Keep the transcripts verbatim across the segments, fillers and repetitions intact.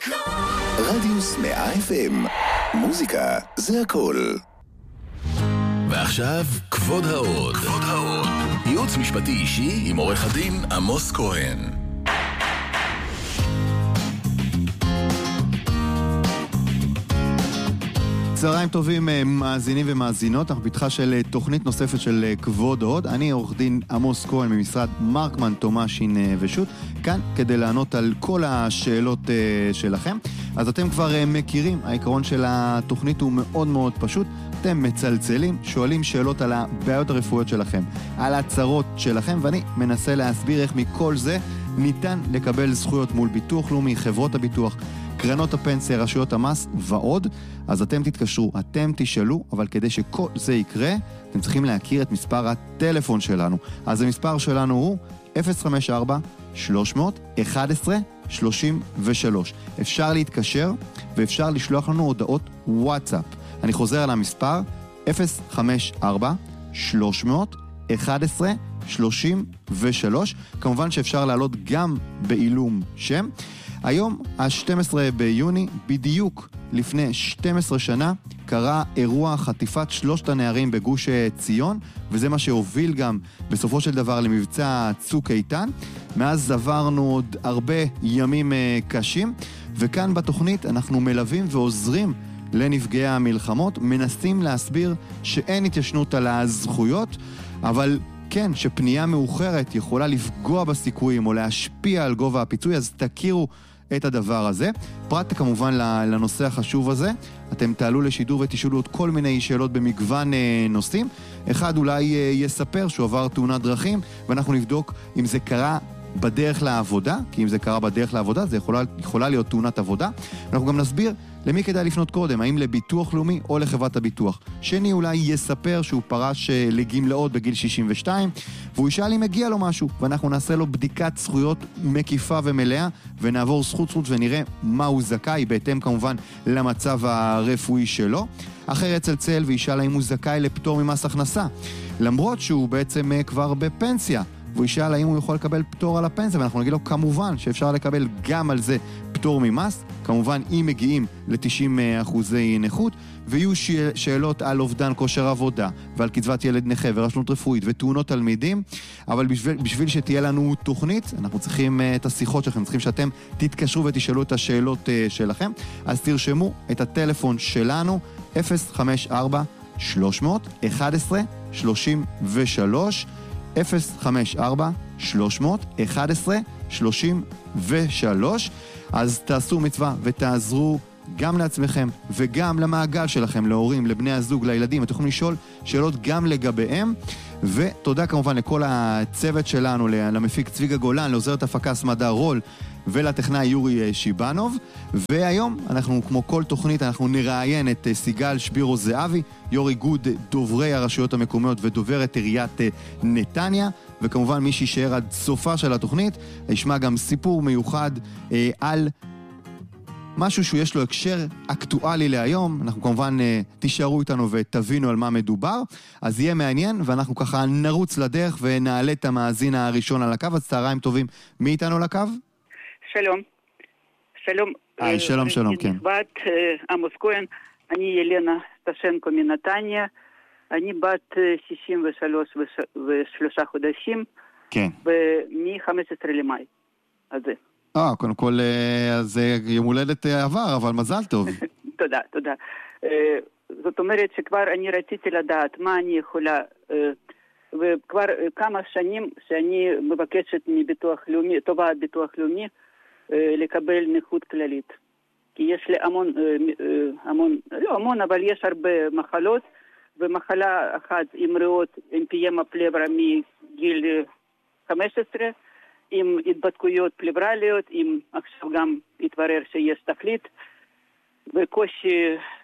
רדיוס מאה אף אם, מוזיקה זה הכל. ועכשיו כבוד העוד. כבוד העוד. ייעוץ משפטי אישי עם עורך הדין עמוס כהן. צהריים טובים מאזינים ומאזינות, אנחנו פתחה של תוכנית נוספת של כבוד העוד. אני עורך דין עמוס כהן ממשרד מרקמן, תומאשין ושות', כאן כדי לענות על כל השאלות שלכם. אז אתם כבר מכירים, העיקרון של התוכנית הוא מאוד מאוד פשוט. אתם מצלצלים, שואלים שאלות על הבעיות הרפואיות שלכם, על הצרות שלכם, ואני מנסה להסביר איך מכל זה ניתן לקבל זכויות מול ביטוח לאומי, חברות הביטוח, קרנות הפנסיה, רשויות המס ועוד. אז אתם תתקשרו, אתם תשאלו, אבל כדי שכל זה יקרה, אתם צריכים להכיר את מספר הטלפון שלנו. אז המספר שלנו הוא אפס חמש ארבע שלוש מאות אחת עשרה שלושים ושלוש. אפשר להתקשר ואפשר לשלוח לנו הודעות וואטסאפ. אני חוזר על המספר אפס חמש ארבע שלוש מאות אחת עשרה שלושים ושלוש. כמובן שאפשר לעלות גם בעילום שם. היום, ה-שנים עשר ביוני, בדיוק לפני שתים עשרה שנה, קרה אירוע חטיפת שלושת הנערים בגוש ציון, וזה מה שהוביל גם בסופו של דבר למבצע צוק איתן. מאז עברנו עוד הרבה ימים קשים, וכאן בתוכנית אנחנו מלווים ועוזרים לנפגעי המלחמות, מנסים להסביר שאין התיישנות על הזכויות, אבל כן, שפנייה מאוחרת יכולה לפגוע בסיכויים או להשפיע על גובה הפיצוי, אז תכירו את הדבר הזה. פרט כמובן לנושא החשוב הזה, אתם תעלו לשידור ותשאלו עוד כל מיני שאלות במגוון נושאים. אחד אולי יספר שהוא עבר תאונת דרכים, ואנחנו נבדוק אם זה קרה בדרך לעבודה, כי אם זה קרה בדרך לעבודה, זה יכולה, יכולה להיות תאונת עבודה. אנחנו גם נסביר למי כדאי לפנות קודם, האם לביטוח לאומי או לחברת הביטוח. שני אולי יספר שהוא פרש לגמלאות בגיל שישים ושתיים, והוא ישאל אם מגיע לו משהו, ואנחנו נעשה לו בדיקת זכויות מקיפה ומלאה, ונעבור זכות זכות ונראה מה הוא זכאי, בהתאם כמובן למצב הרפואי שלו. אחר יצלצל וישאל האם הוא זכאי לפטור ממס הכנסה, למרות שהוא בעצם כבר בפנסיה, והוא ישאל האם הוא יכול לקבל פטור על הפנסיה, ואנחנו נגיד לו כמובן שאפשר לקבל גם על זה פטור ממס, כמובן אם מגיעים ל-תשעים אחוזי נכות, ויהיו שאלות על אובדן כושר עבודה, ועל קצבת ילד נכה ורשלנות רפואית ותאונות תלמידים, אבל בשביל, בשביל שתהיה לנו תוכנית, אנחנו צריכים את השיחות שלכם, צריכים שאתם תתקשרו ותשאלו את השאלות שלכם, אז תרשמו את הטלפון שלנו, אפס חמש ארבע שלוש מאות אחת עשרה שלושים ושלוש, אפס חמש ארבע שלוש מאות אחת עשרה שלושים ושלוש. אז תעשו מצווה ותעזרו גם לעצמכם וגם למעגל שלכם, להורים, לבני הזוג, לילדים. אתם יכולים לשאול שאלות גם לגביהם. ותודה כמובן לכל הצוות שלנו, למפיק צביגה גולן, לעוזרת הפקה סמדה רול ולטכנאי יורי שיבנוב. והיום אנחנו, כמו כל תוכנית, אנחנו נראיין את סיגל שבירו זהבי, יו"ר איגוד דוברי הרשויות המקומיות ודוברת עיריית נתניה, וכמובן מי שישאר עד סופה של התוכנית ישמע גם סיפור מיוחד אה, על משהו שיש לו הקשר אקטואלי להיום. אנחנו כמובן אה, תישארו איתנו ותבינו על מה מדובר, אז יהיה מעניין, ואנחנו ככה נרוץ לדרך ונעלה את המאזין הראשון על הקו. אז צהריים טובים, מי איתנו על הקו? שלום. שלום. היי, שלום, שלום, כן. נכבד, עמוס כהן, אני ילנה סטשנקו מנתניה, אני בת שישים ושלוש ושלושה חודשים, כן. מ-חמישה עשר למאי. אז זה. אה, קודם כל, זה יום הולדת עבר, אבל מזל טוב. תודה, תודה. זאת אומרת שכבר אני רציתי לדעת מה אני יכולה, וכבר כמה שנים שאני מבקשת מביטוח לאומי, תובעת ביטוח לאומי, לקבל נכות כללית. כי יש לי המון, המון, לא המון, אבל יש הרבה מחלות, ומחלה אחת עם ריאות, אמפימה פלברה מגיל חמש עשרה, עם התבדקויות פלברליות, עם עכשיו גם התברר שיש תפליט, וקושי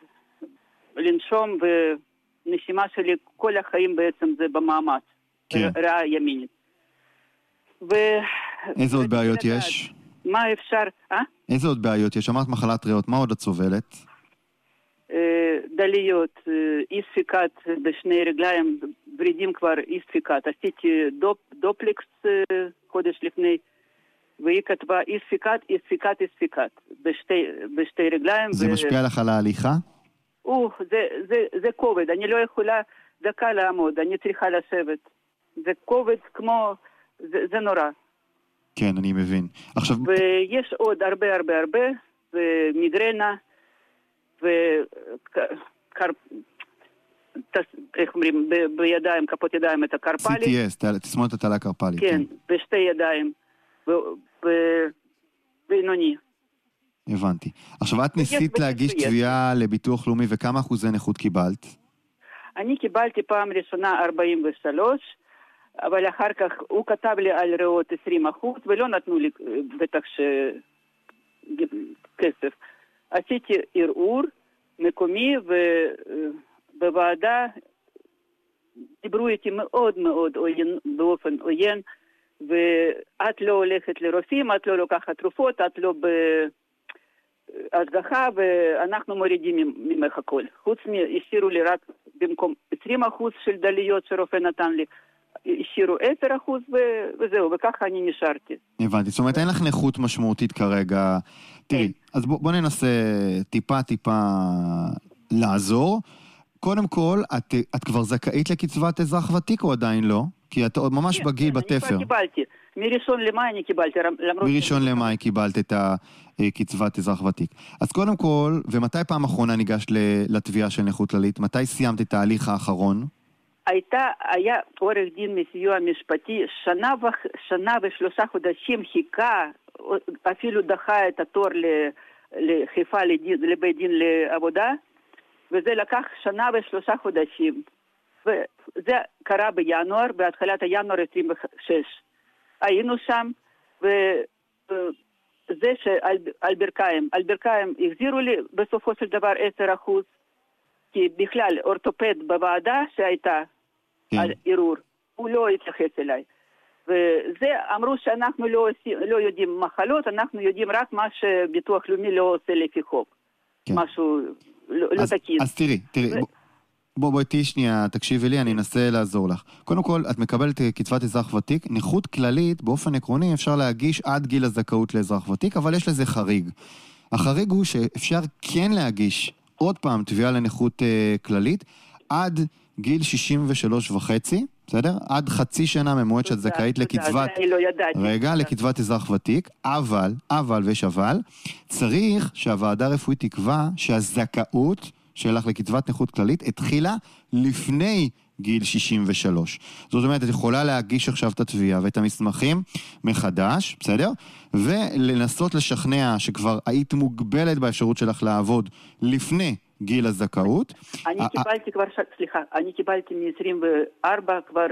לנשום, ונשימה שלי כל החיים בעצם זה במאמץ, כן. ריאה ימינית. ו... איזה עוד בעיות יש? מה אפשר, אה? איזה עוד בעיות יש? אמרת מחלת ריאות, מה עוד את סובלת? דליות, אי ספיקת בשני רגליים, ורידים כבר אי ספיקת. עשיתי דופ, דופלקס חודש לפני, והיא כתבה אי ספיקת, אי ספיקת, אי ספיקת. בשתי, בשתי רגליים. זה ו... משפיע לך על ההליכה? או, זה, זה, זה כובד, אני לא יכולה דקה לעמוד, אני צריכה לשבת. זה כובד כמו, זה, זה נורא. כן, אני מבין. עכשיו... ויש עוד הרבה הרבה הרבה, ומיגרנה, וקר... איך אומרים, ב... בידיים, כפות ידיים, את הקרפלית. סי טי אס, תסמונת התעלה קרפלית. כן, כן, בשתי ידיים, בינוני. הבנתי. עכשיו, את ניסית להגיש תביעה לביטוח לאומי, וכמה אחוזי נכות קיבלת? אני קיבלתי פעם ראשונה ארבעים ושלוש, אבל אחר כך הוא כתב לי על ריאות עשרים אחוז, ולא נתנו לי בטח כסף. עשיתי ערעור מקומי, ובוועדה דיברו איתי מאוד מאוד עוין, באופן עוין, ואת לא הולכת לרופאים, את לא לוקחת תרופות, את לא בהשגחה, ואנחנו מורידים ממך הכל. חוץ מהשאירו לי רק במקום עשרים אחוז של דליות שרופא נתן לי, השאירו עשרה אחוז וזהו, וככה אני נשארתי. הבנתי, זאת אומרת אין לך נכות משמעותית כרגע. תראי, אז בוא, בוא ננסה טיפה טיפה לעזור. קודם כל, את, את כבר זכאית לקצבת אזרח ותיק או עדיין לא? כי את עוד ממש בגיל בתפר. אני כבר קיבלתי. מראשון למאי אני קיבלתי. מראשון למאי קיבלת את הקצבת אזרח ותיק. אז קודם כל, ומתי פעם אחרונה ניגשת לתביעה של נכות כללית? מתי סיימת את ההליך האחרון? הייתה, היה עורך דין מסיוע משפטי, שנה, ו, שנה ושלושה חודשים חיכה, אפילו דחה את התור לחיפה לדין, לבית דין לעבודה, וזה לקח שנה ושלושה חודשים. וזה קרה בינואר, בהתחלת הינואר עשרים ושש. היינו שם, וזה שעל ברכיים, על ברכיים החזירו לי בסופו של דבר עשרה אחוז, כי בכלל אורתופד בוועדה שהייתה על ערעור, הוא לא התייחס אליי. וזה אמרו שאנחנו לא, לא יודעים מחלות, אנחנו יודעים רק מה שביטוח לאומי לא עושה לפי חוק. משהו לא, לא תקין. אז תראי, תראי, ו... בוא, בואי תהי שנייה, תקשיבי לי, אני אנסה לעזור לך. קודם כל, את מקבלת קצבת אזרח ותיק, נכות כללית, באופן עקרוני, אפשר להגיש עד גיל הזכאות לאזרח ותיק, אבל יש לזה חריג. החריג הוא שאפשר כן להגיש עוד פעם תביעה לנכות uh, כללית, עד גיל שישים ושלוש וחצי, בסדר? עד חצי שנה ממועד שאת זכאית לקצבת, רגע, לקצבת אזרח ותיק, אבל, אבל ויש אבל, צריך שהוועדה הרפואית תקבע שהזכאות שלך לקצבת נכות כללית התחילה לפני גיל שישים ושלוש. זאת אומרת, את יכולה להגיש עכשיו את התביעה ואת המסמכים מחדש, בסדר? ולנסות לשכנע שכבר היית מוגבלת באפשרות שלך לעבוד לפני גיל הזכאות. אני קיבלתי כבר, סליחה, אני קיבלתי מ-עשרים וארבע כבר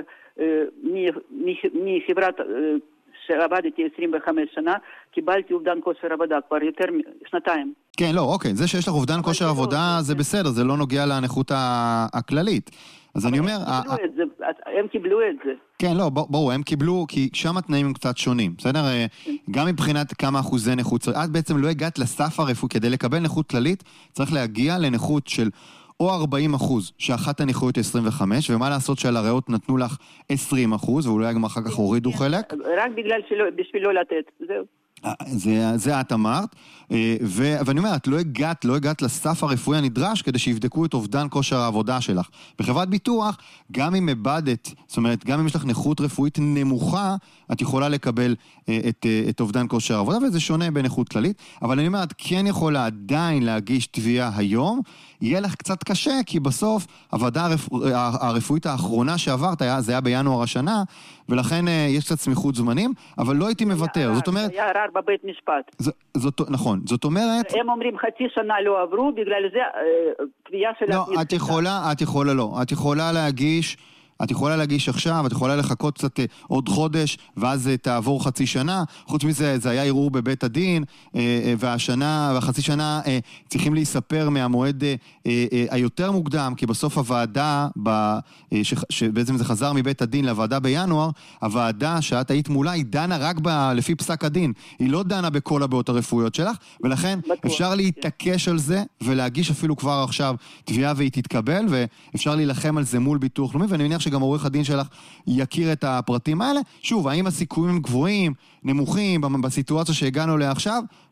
מחברת שעבדתי עשרים וחמש שנה, קיבלתי אובדן כושר עבודה כבר יותר משנתיים. כן, לא, אוקיי, זה שיש לך אובדן כושר עבודה זה בסדר, זה לא נוגע לנכות הכללית. אז אני אומר... הם קיבלו את זה. כן, לא, ברור, הם קיבלו, כי שם התנאים הם קצת שונים, בסדר? גם מבחינת כמה אחוזי נכות, את בעצם לא הגעת לסף הרפואי, כדי לקבל נכות כללית, צריך להגיע לנכות של או ארבעים אחוז, שאחת הנכויות היא עשרים וחמש, ומה לעשות שעל הריאות נתנו לך עשרים אחוז, ואולי גם אחר כך הורידו חלק? רק בגלל שלא, בשביל לא לתת, זהו. זה, זה את אמרת, ו, ואני אומר, את לא הגעת, לא הגעת לסף הרפואי הנדרש כדי שיבדקו את אובדן כושר העבודה שלך. בחברת ביטוח, גם אם מבדת, זאת אומרת, גם אם יש לך נכות רפואית נמוכה, את יכולה לקבל את, את אובדן כושר העבודה, וזה שונה בנכות כללית, אבל אני אומר, את כן יכולה עדיין להגיש תביעה היום, יהיה לך קצת קשה, כי בסוף הוועדה הרפוא, הרפואית האחרונה שעברת, היה, זה היה בינואר השנה, ולכן יש קצת סמיכות זמנים, אבל לא הייתי מוותר. זאת אומרת... היה ערר בבית משפט. ז, זאת, נכון, זאת אומרת... הם אומרים חצי שנה לא עברו, בגלל זה תביעה של... לא, את יכולה, את יכולה לא. את יכולה להגיש... את יכולה להגיש עכשיו, את יכולה לחכות קצת עוד חודש, ואז תעבור חצי שנה. חוץ מזה, זה היה ערעור בבית הדין, והשנה, והחצי שנה צריכים להיספר מהמועד היותר מוקדם, כי בסוף הוועדה, שבעצם זה חזר מבית הדין לוועדה בינואר, הוועדה שאת היית מולה, היא דנה רק לפי פסק הדין. היא לא דנה בכל הבעיות הרפואיות שלך, ולכן אפשר להתעקש על זה, ולהגיש אפילו כבר עכשיו תביעה והיא תתקבל, ואפשר להילחם על זה מול ביטוח לאומי, ואני מניח שגם עורך הדין שלך יכיר את הפרטים האלה. שוב, האם הסיכויים גבוהים, נמוכים, בסיטואציה שהגענו לעכשיו?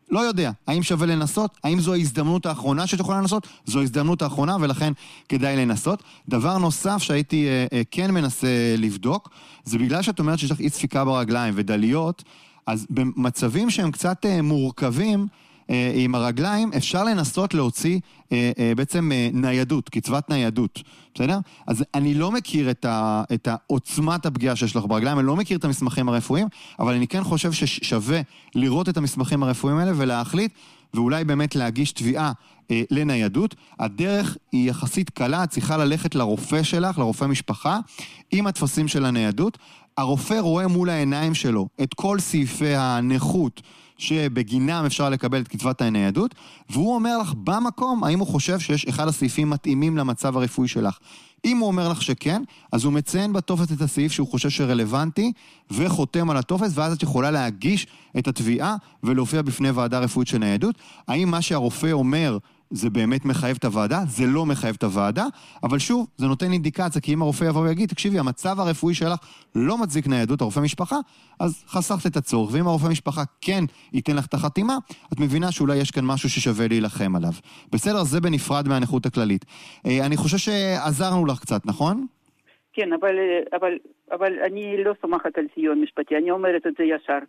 לא יודע. האם שווה לנסות? האם זו ההזדמנות האחרונה שאת יכולה לנסות? זו ההזדמנות האחרונה, ולכן כדאי לנסות. דבר נוסף שהייתי אה, אה, כן מנסה לבדוק, זה בגלל שאת אומרת שיש לך אי ספיקה ברגליים ודליות, אז במצבים שהם קצת אה, מורכבים, אה, עם הרגליים, אפשר לנסות להוציא אה, אה, בעצם אה, ניידות, קצבת ניידות. בסדר? אז אני לא מכיר את, ה, את העוצמת הפגיעה שיש לך ברגליים, אני לא מכיר את המסמכים הרפואיים, אבל אני כן חושב ששווה לראות את המסמכים הרפואיים האלה ולהחליט, ואולי באמת להגיש תביעה אה, לניידות. הדרך היא יחסית קלה, צריכה ללכת לרופא שלך, לרופא משפחה, עם התפסים של הניידות. הרופא רואה מול העיניים שלו את כל סעיפי הנכות שבגינם אפשר לקבל את קצבת הניידות, והוא אומר לך במקום האם הוא חושב שיש אחד הסעיפים מתאימים למצב הרפואי שלך. אם הוא אומר לך שכן, אז הוא מציין בטופס את הסעיף שהוא חושב שרלוונטי, וחותם על הטופס, ואז את יכולה להגיש את התביעה ולהופיע בפני ועדה רפואית של ניידות. האם מה שהרופא אומר זה באמת מחייב את הוועדה? זה לא מחייב את הוועדה, אבל שוב, זה נותן אינדיקציה, כי אם הרופא יבוא ויגיד, תקשיבי, המצב הרפואי שלך לא מצדיק ניידות, הרופא משפחה, אז חסכת את הצורך, ואם הרופא משפחה כן ייתן לך את החתימה, את מבינה שאולי יש כאן משהו ששווה להילחם עליו. בסדר, זה בנפרד מהנכות הכללית. אני חושב שעזרנו לך קצת, נכון? כן, אבל, אבל, אבל אני לא סומכת על סיוע משפטי, אני אומרת את זה ישר.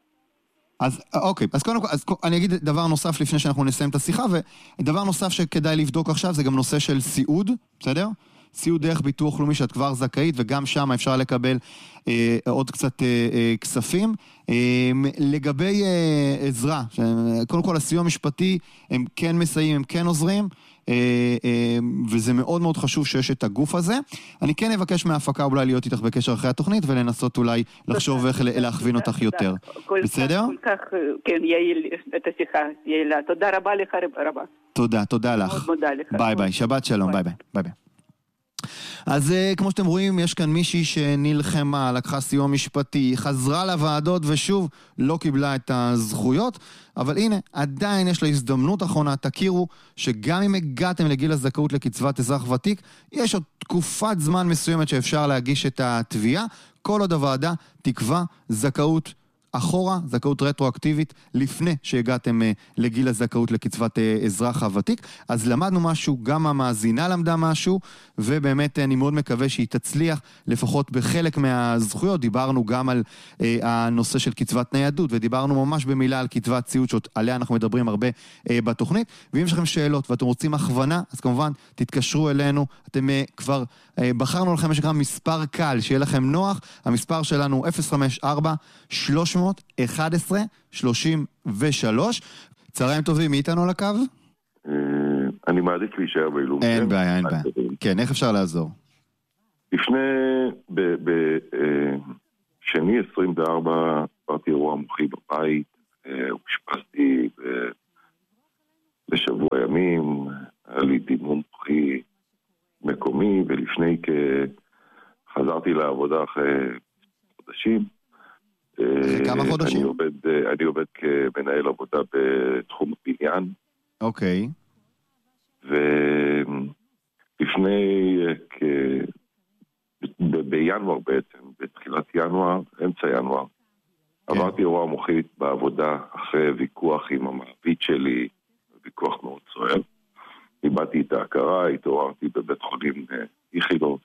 אז אוקיי, אז קודם כל, אז אני אגיד דבר נוסף לפני שאנחנו נסיים את השיחה, ודבר נוסף שכדאי לבדוק עכשיו זה גם נושא של סיעוד, בסדר? סיעוד דרך ביטוח לאומי שאת כבר זכאית, וגם שם אפשר לקבל אה, עוד קצת אה, אה, כספים. אה, לגבי אה, עזרה, קודם כל הסיוע המשפטי הם כן מסייעים, הם כן עוזרים, אה, אה, וזה מאוד מאוד חשוב שיש את הגוף הזה. אני כן אבקש מההפקה אולי להיות איתך בקשר אחרי התוכנית, ולנסות אולי לחשוב איך להכווין אותך יותר. בסדר? כל כך, כן, יעיל את השיחה, יעילה. תודה רבה לך רבה. תודה, תודה לך. מאוד מודה לך. ביי ביי, שבת שלום, ביי ביי. ביי ביי. אז כמו שאתם רואים, יש כאן מישהי שנלחמה, לקחה סיוע משפטי, חזרה לוועדות ושוב לא קיבלה את הזכויות, אבל הנה, עדיין יש לה הזדמנות אחרונה. תכירו שגם אם הגעתם לגיל הזכאות לקצבת אזרח ותיק, יש עוד תקופת זמן מסוימת שאפשר להגיש את התביעה, כל עוד הוועדה תקבע זכאות אחורה, זכאות רטרואקטיבית, לפני שהגעתם לגיל הזכאות לקצבת אזרח הוותיק. אז למדנו משהו, גם המאזינה למדה משהו, ובאמת אני מאוד מקווה שהיא תצליח, לפחות בחלק מהזכויות. דיברנו גם על אה, הנושא של קצבת ניידות, ודיברנו ממש במילה על קצבת סיעוד, שעליה אנחנו מדברים הרבה אה, בתוכנית. ואם יש לכם שאלות ואתם רוצים הכוונה, אז כמובן תתקשרו אלינו. אתם אה, כבר אה, בחרנו לכם שקרה מספר קל, שיהיה לכם נוח. המספר שלנו אפס חמש ארבע שלוש מאות אחת עשרה שלושים ושלוש. צהריים טובים, מי איתנו על הקו? אני מעדיף להישאר בעילום. אין בעיה, אין בעיה. כן, איך אפשר לעזור? לפני, בשני עשרים וארבע, עברתי אירוע מוחי בבית, הושפזתי לשבוע ימים, היה לי דימום מוחי מקומי, ולפני חזרתי לעבודה אחרי חודשים. כמה חודשים? אני עובד, אני עובד כמנהל עבודה בתחום הבניין. אוקיי. ולפני, כ... בינואר בעצם, בתחילת ינואר, אמצע ינואר, כן. עברתי אירוע מוחי בעבודה אחרי ויכוח עם המעביד שלי, ויכוח מאוד סוער. איבדתי את ההכרה, התעוררתי בבית חולים איכילוב.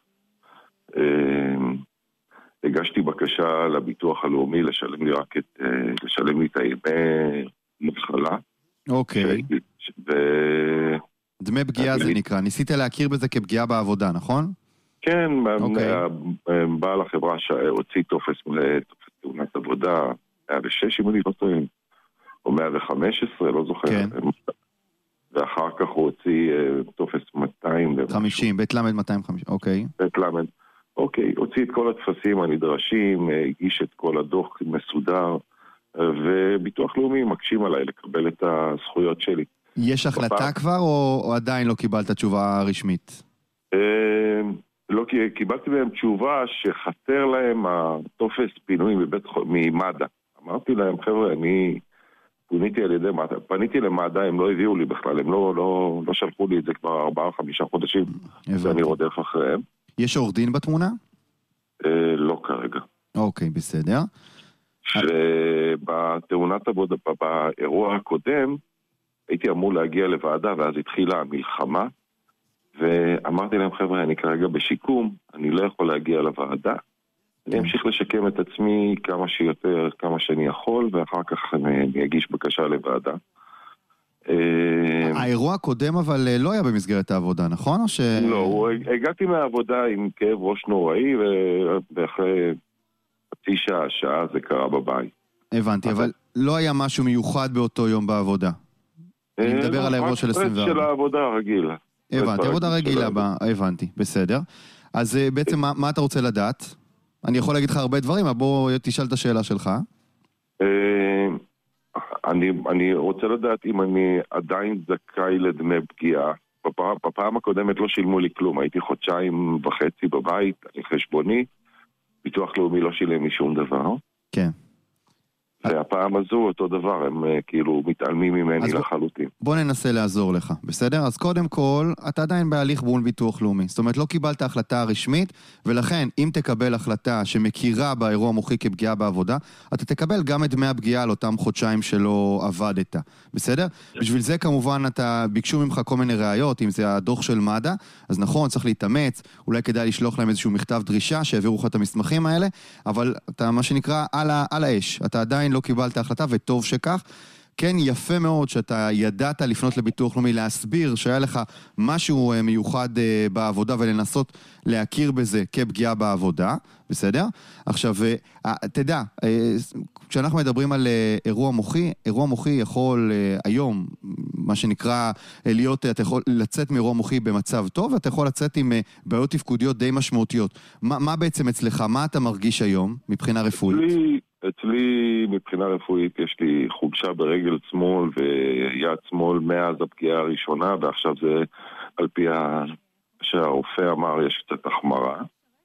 הגשתי בקשה לביטוח הלאומי לשלם לי רק את, לשלם לי את הימי מחלה. אוקיי. ו... דמי פגיעה זה נקרא. ניסית להכיר בזה כפגיעה בעבודה, נכון? כן, בעל החברה שהוציא טופס טופס תאונת עבודה, מאה ושש אם אני לא טועה, או מאה וחמש עשרה, לא זוכר. כן. ואחר כך הוא הוציא טופס מאתיים. חמישים, בית למד מאתיים וחמישים, אוקיי. בית למד. אוקיי, הוציא את כל התפסים הנדרשים, הגיש את כל הדוח מסודר, וביטוח לאומי מקשים עליי לקבל את הזכויות שלי. יש החלטה כבר, או עדיין לא קיבלת תשובה רשמית? לא, קיבלתי מהם תשובה שחסר להם הטופס פינוי ממד"א. אמרתי להם, חבר'ה, אני פניתי על ידי מד"א, פניתי למד"א, הם לא הביאו לי בכלל, הם לא, לא, לא שלחו לי את זה כבר ארבעה, חמישה חודשים, ואני רודף אחריהם. יש עורך דין בתמונה? לא כרגע. אוקיי, בסדר. שבתאונת עבודה, באירוע הקודם, הייתי אמור להגיע לוועדה, ואז התחילה המלחמה, ואמרתי להם, חבר'ה, אני כרגע בשיקום, אני לא יכול להגיע לוועדה, אני אמשיך לשקם את עצמי כמה שיותר, כמה שאני יכול, ואחר כך אני אגיש בקשה לוועדה. האירוע הקודם אבל לא היה במסגרת העבודה, נכון? לא, הגעתי מהעבודה עם כאב ראש נוראי, ואחרי חצי שעה, שעה זה קרה בבית. הבנתי, אבל לא היה משהו מיוחד באותו יום בעבודה. אני מדבר על האירוע של עשרים וארבע. של העבודה הרגילה. הבנתי, עבודה רגילה, הבנתי, בסדר. אז בעצם מה אתה רוצה לדעת? אני יכול להגיד לך הרבה דברים, אבל בוא תשאל את השאלה שלך. אני, אני רוצה לדעת אם אני עדיין זכאי לדמי פגיעה. בפעם, בפעם הקודמת לא שילמו לי כלום, הייתי חודשיים וחצי בבית, אני חשבוני, ביטוח לאומי לא שילם לי שום דבר. כן. והפעם הזו אותו דבר, הם כאילו מתעלמים ממני לחלוטין. בוא ננסה לעזור לך, בסדר? אז קודם כל, אתה עדיין בהליך מול ביטוח לאומי. זאת אומרת, לא קיבלת החלטה רשמית, ולכן, אם תקבל החלטה שמכירה באירוע מוחי כפגיעה בעבודה, אתה תקבל גם את דמי הפגיעה על אותם חודשיים שלא עבדת, בסדר? בשביל זה כמובן אתה ביקשו ממך כל מיני ראיות, אם זה הדוח של מד"א, אז נכון, צריך להתאמץ, אולי כדאי לשלוח להם איזשהו מכתב דרישה שיעבירו לך את המסמכים האלה, אבל אתה מה שנקרא על, על האש. אתה עדיין לא קיבלת החלטה, וטוב שכך. כן, יפה מאוד שאתה ידעת לפנות לביטוח לאומי, להסביר שהיה לך משהו מיוחד בעבודה, ולנסות להכיר בזה כפגיעה בעבודה, בסדר? עכשיו, תדע, כשאנחנו מדברים על אירוע מוחי, אירוע מוחי יכול היום, מה שנקרא, להיות, אתה יכול לצאת מאירוע מוחי במצב טוב, ואתה יכול לצאת עם בעיות תפקודיות די משמעותיות. מה, מה בעצם אצלך? מה אתה מרגיש היום מבחינה רפואית? אצלי, אצלי מבחינה רפואית יש לי חולשה ברגל שמאל ויד שמאל מאז הפגיעה הראשונה, ועכשיו זה על פי שהרופא אמר יש קצת החמרה.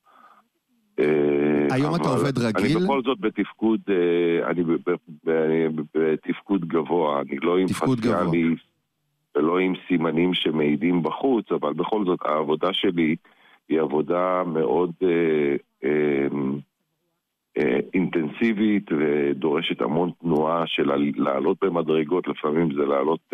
היום אתה עובד רגיל? אני בכל זאת בתפקוד, אני בתפקוד גבוה, אני לא עם פסיאלי ולא עם סימנים שמעידים בחוץ, אבל בכל זאת העבודה שלי היא עבודה מאוד אינטנסיבית ודורשת המון תנועה של לעלות במדרגות, לפעמים זה לעלות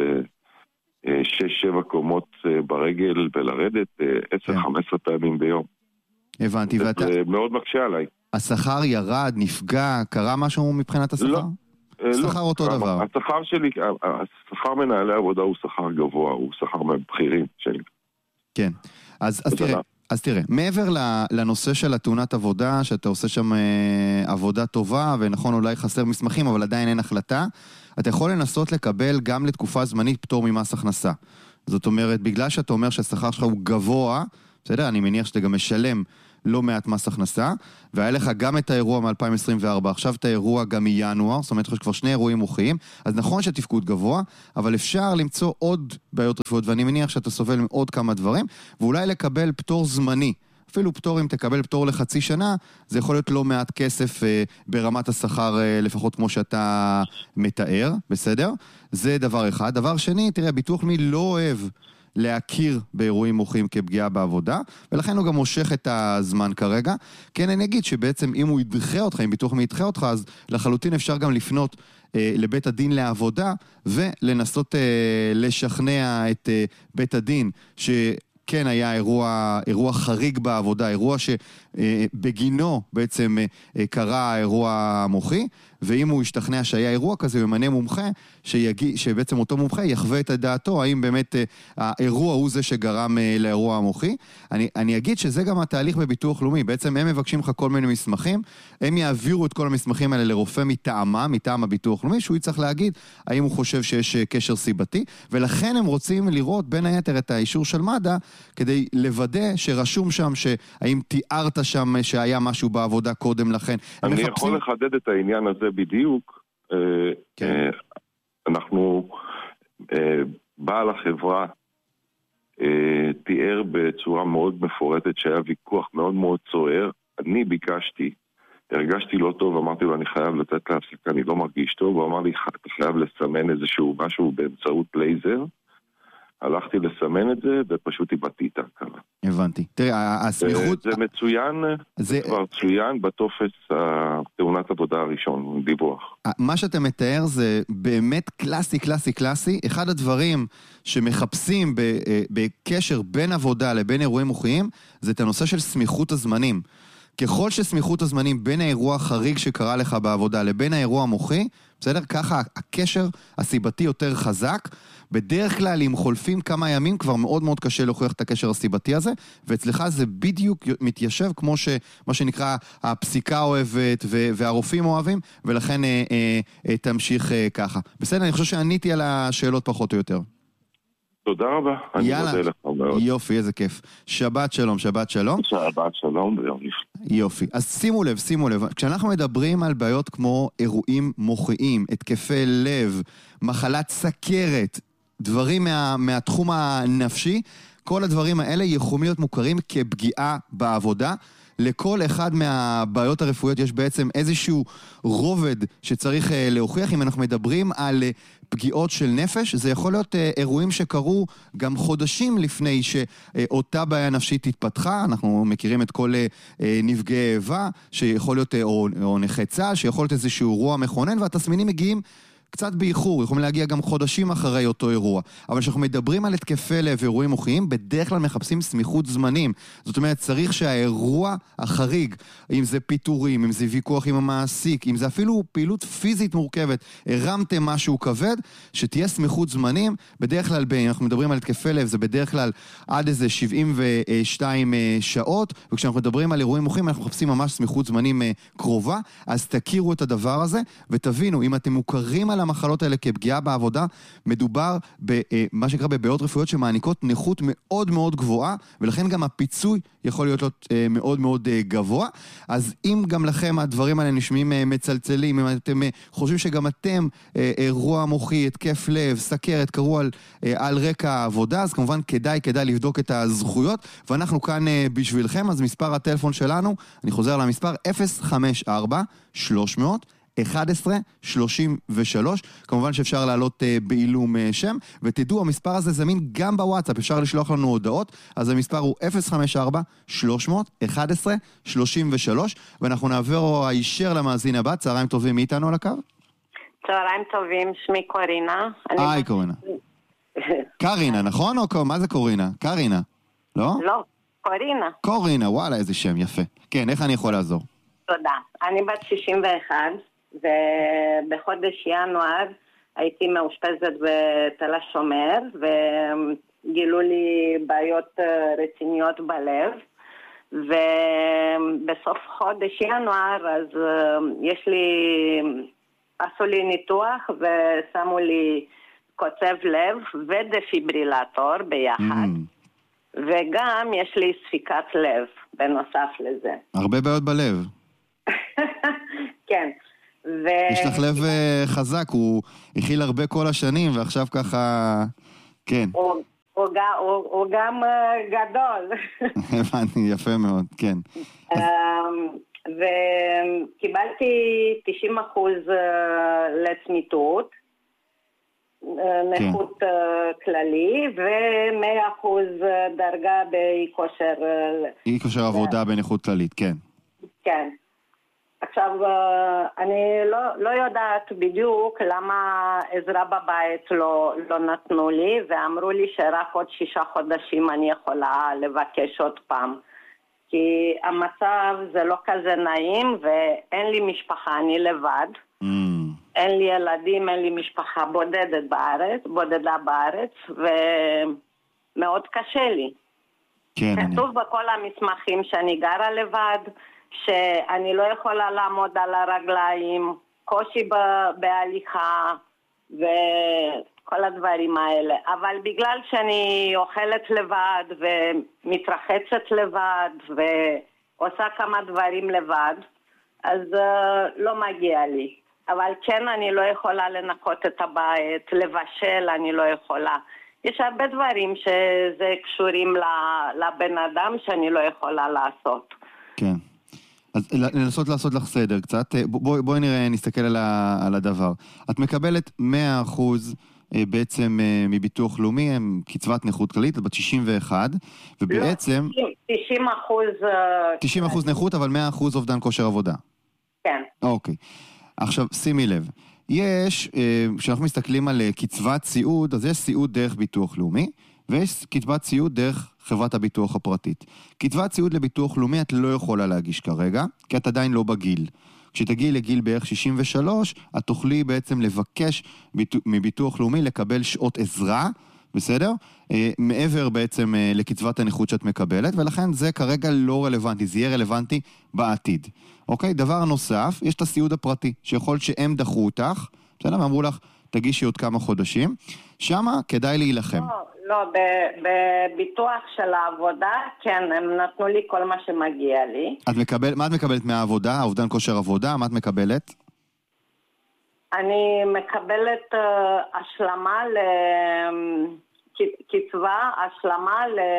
שש שבע קומות ברגל ולרדת עשר חמש עשרה פעמים ביום. הבנתי, ואתה... זה מאוד מקשה עליי. השכר ירד, נפגע, קרה משהו מבחינת השכר? לא. שכר אותו דבר. השכר שלי, השכר מנהלי העבודה הוא שכר גבוה, הוא שכר מבחירים שלי. כן, אז תראה. אז תראה, מעבר לנושא של התאונת עבודה, שאתה עושה שם עבודה טובה, ונכון אולי חסר מסמכים, אבל עדיין אין החלטה, אתה יכול לנסות לקבל גם לתקופה זמנית פטור ממס הכנסה. זאת אומרת, בגלל שאתה אומר שהשכר שלך הוא גבוה, בסדר, אני מניח שאתה גם משלם לא מעט מס הכנסה, והיה לך גם את האירוע מ-אלפיים עשרים וארבע, עכשיו את האירוע גם מינואר, זאת אומרת, יש כבר שני אירועים מוחיים, אז נכון שתפקוד גבוה, אבל אפשר למצוא עוד בעיות רפואיות, ואני מניח שאתה סובל מעוד כמה דברים, ואולי לקבל פטור זמני, אפילו פטור, אם תקבל פטור לחצי שנה, זה יכול להיות לא מעט כסף אה, ברמת השכר, אה, לפחות כמו שאתה מתאר, בסדר? זה דבר אחד. דבר שני, תראה, ביטוח לאומי לא אוהב להכיר באירועים מוחיים כפגיעה בעבודה, ולכן הוא גם מושך את הזמן כרגע. כן, אני אגיד שבעצם אם הוא ידחה אותך, אם ביטוח לאומי ידחה אותך, אז לחלוטין אפשר גם לפנות אה, לבית הדין לעבודה, ולנסות אה, לשכנע את אה, בית הדין ש... כן, היה אירוע, אירוע חריג בעבודה, אירוע שבגינו בעצם קרה האירוע מוחי, ואם הוא ישתכנע שהיה אירוע כזה, הוא ימנה מומחה, שיגיע, שבעצם אותו מומחה יחווה את דעתו, האם באמת האירוע הוא זה שגרם לאירוע המוחי. אני, אני אגיד שזה גם התהליך בביטוח לאומי, בעצם הם מבקשים לך כל מיני מסמכים, הם יעבירו את כל המסמכים האלה לרופא מטעמה, מטעם הביטוח לאומי, שהוא יצטרך להגיד האם הוא חושב שיש קשר סיבתי, ולכן הם רוצים לראות בין היתר את האישור של מד"א, כדי לוודא שרשום שם שהאם תיארת שם שהיה משהו בעבודה קודם לכן. אני יכול לחדד את העניין הזה בדיוק. כן. אנחנו, בעל החברה תיאר בצורה מאוד מפורטת שהיה ויכוח מאוד מאוד צוער. אני ביקשתי, הרגשתי לא טוב, אמרתי לו אני חייב לתת להפסקה, אני לא מרגיש טוב, הוא אמר לי אתה חייב לסמן איזשהו משהו באמצעות לייזר. הלכתי לסמן את זה, ופשוט איבדתי את ההכרה. הבנתי. תראה, הסמיכות... זה מצוין, זה כבר צוין בטופס תאונת עבודה הראשון, דיווח. מה שאתה מתאר זה באמת קלאסי, קלאסי, קלאסי. אחד הדברים שמחפשים בקשר בין עבודה לבין אירועים מוחיים, זה את הנושא של סמיכות הזמנים. ככל שסמיכות הזמנים בין האירוע החריג שקרה לך בעבודה לבין האירוע המוחי, בסדר? ככה הקשר הסיבתי יותר חזק. בדרך כלל, אם חולפים כמה ימים, כבר מאוד מאוד קשה להוכיח את הקשר הסיבתי הזה, ואצלך זה בדיוק מתיישב כמו שמה שנקרא הפסיקה אוהבת והרופאים אוהבים, ולכן אה, אה, תמשיך אה, ככה. בסדר, אני חושב שעניתי על השאלות פחות או יותר. תודה רבה, אני מודה לך מאוד. יופי, איזה כיף. שבת שלום, שבת שלום. שבת שלום ביום נפלא. יופי, אז שימו לב, שימו לב, כשאנחנו מדברים על בעיות כמו אירועים מוחיים, התקפי לב, מחלת סכרת, דברים מה, מהתחום הנפשי, כל הדברים האלה יכולים להיות מוכרים כפגיעה בעבודה. לכל אחד מהבעיות הרפואיות יש בעצם איזשהו רובד שצריך uh, להוכיח. אם אנחנו מדברים על uh, פגיעות של נפש, זה יכול להיות uh, אירועים שקרו גם חודשים לפני שאותה בעיה נפשית התפתחה. אנחנו מכירים את כל uh, נפגעי איבה, שיכול להיות, uh, או, או נכי צה"ל, שיכול להיות איזשהו אירוע מכונן, והתסמינים מגיעים קצת באיחור, יכולים להגיע גם חודשים אחרי אותו אירוע. אבל כשאנחנו מדברים על התקפי לב ואירועים מוחיים, בדרך כלל מחפשים סמיכות זמנים. זאת אומרת, צריך שהאירוע החריג, אם זה פיטורים, אם זה ויכוח עם המעסיק, אם זה אפילו פעילות פיזית מורכבת, הרמתם משהו כבד, שתהיה סמיכות זמנים. בדרך כלל, אנחנו מדברים על התקפי לב, זה בדרך כלל עד איזה שבעים ושתיים שעות, וכשאנחנו מדברים על אירועים מוחיים, אנחנו מחפשים ממש סמיכות זמנים קרובה. אז תכירו את הדבר הזה, ותבינו, אם אתם מוכרים על המחלות האלה כפגיעה בעבודה, מדובר במה שנקרא בבעיות רפואיות שמעניקות נכות מאוד מאוד גבוהה, ולכן גם הפיצוי יכול להיות מאוד מאוד גבוה. אז אם גם לכם הדברים האלה נשמעים מצלצלים, אם אתם חושבים שגם אתם אירוע מוחי, התקף לב, סכרת, קרו על, על רקע העבודה, אז כמובן כדאי, כדאי לבדוק את הזכויות, ואנחנו כאן בשבילכם. אז מספר הטלפון שלנו, אני חוזר למספר אפס חמש ארבע שלוש מאות אחת עשרה שלושים ושלוש. כמובן שאפשר לעלות uh, בעילום uh, שם, ותדעו, המספר הזה זמין גם בוואטסאפ, אפשר לשלוח לנו הודעות. אז המספר הוא אפס חמש ארבע שלוש מאות אחת עשרה שלושים ושלוש, ואנחנו נעבור הישר למאזין הבא. צהריים טובים, מי איתנו על הקו? צהריים טובים, שמי קורינה. היי אני... קורינה. קרינה, נכון? או מה זה קורינה? קרינה, לא? לא, קורינה. קורינה, וואלה, איזה שם יפה. כן, איך אני יכול לעזור? תודה. אני בת שישים ואחת, ובחודש ינואר הייתי מאושפזת בתל השומר, וגילו לי בעיות רציניות בלב, ובסוף חודש ינואר אז יש לי, עשו לי ניתוח ושמו לי קוצב לב ודפיברילטור ביחד, mm. וגם יש לי ספיקת לב בנוסף לזה. הרבה בעיות בלב. כן. ו... יש לך לב חזק, הוא הכיל הרבה כל השנים, ועכשיו ככה, כן. הוא, הוא, הוא, הוא גם גדול. הבנתי, יפה מאוד, כן. וקיבלתי תשעים אחוז לצמיתות, נכות כללי, ו-מאה אחוז דרגה באי כושר. אי כושר עבודה בנכות כללית, כן. כן. עכשיו, אני לא, לא יודעת בדיוק למה עזרה בבית לא, לא נתנו לי, ואמרו לי שרק עוד שישה חודשים אני יכולה לבקש עוד פעם. כי המצב זה לא כזה נעים, ואין לי משפחה, אני לבד. Mm. אין לי ילדים, אין לי משפחה בודדת בארץ, בודדה בארץ, ומאוד קשה לי. כן, כתוב אני... בכל המסמכים שאני גרה לבד, שאני לא יכולה לעמוד על הרגליים, קושי בהליכה וכל הדברים האלה. אבל בגלל שאני אוכלת לבד ומתרחצת לבד ועושה כמה דברים לבד, אז uh, לא מגיע לי. אבל כן, אני לא יכולה לנקות את הבית, לבשל אני לא יכולה. יש הרבה דברים שזה קשורים לבן אדם שאני לא יכולה לעשות. כן. אז לנסות לעשות לך סדר קצת. בואי בוא נראה, נסתכל על, ה, על הדבר. את מקבלת מאה אחוז בעצם מביטוח לאומי, הם קצבת נכות כללית, בת שישים ואחת, ובעצם... תשעים אחוז... תשעים אחוז נכות, אבל מאה אחוז אובדן כושר עבודה. כן. אוקיי. עכשיו, שימי לב. יש, כשאנחנו מסתכלים על קצבת סיעוד, אז יש סיעוד דרך ביטוח לאומי, ויש קצבת סיעוד דרך חברת הביטוח הפרטית. קצבת סיעוד לביטוח לאומי את לא יכולה להגיש כרגע, כי את עדיין לא בגיל. כשתגיעי לגיל בערך שישים ושלוש, את תוכלי בעצם לבקש מביטוח לאומי לקבל שעות עזרה, בסדר? מעבר בעצם לקצבת הנכות שאת מקבלת, ולכן זה כרגע לא רלוונטי, זה יהיה רלוונטי בעתיד. אוקיי? דבר נוסף, יש את הסיעוד הפרטי, שיכול שהם דחו אותך, בסדר? ואמרו לך, תגישי עוד כמה חודשים, שמה כדאי להילחם. לא, לא, בביטוח של העבודה, כן, הם נתנו לי כל מה שמגיע לי. את מקבל, מה את מקבלת מהעבודה? אובדן כושר עבודה? מה את מקבלת? אני מקבלת uh, השלמה ל... קצבה, השלמה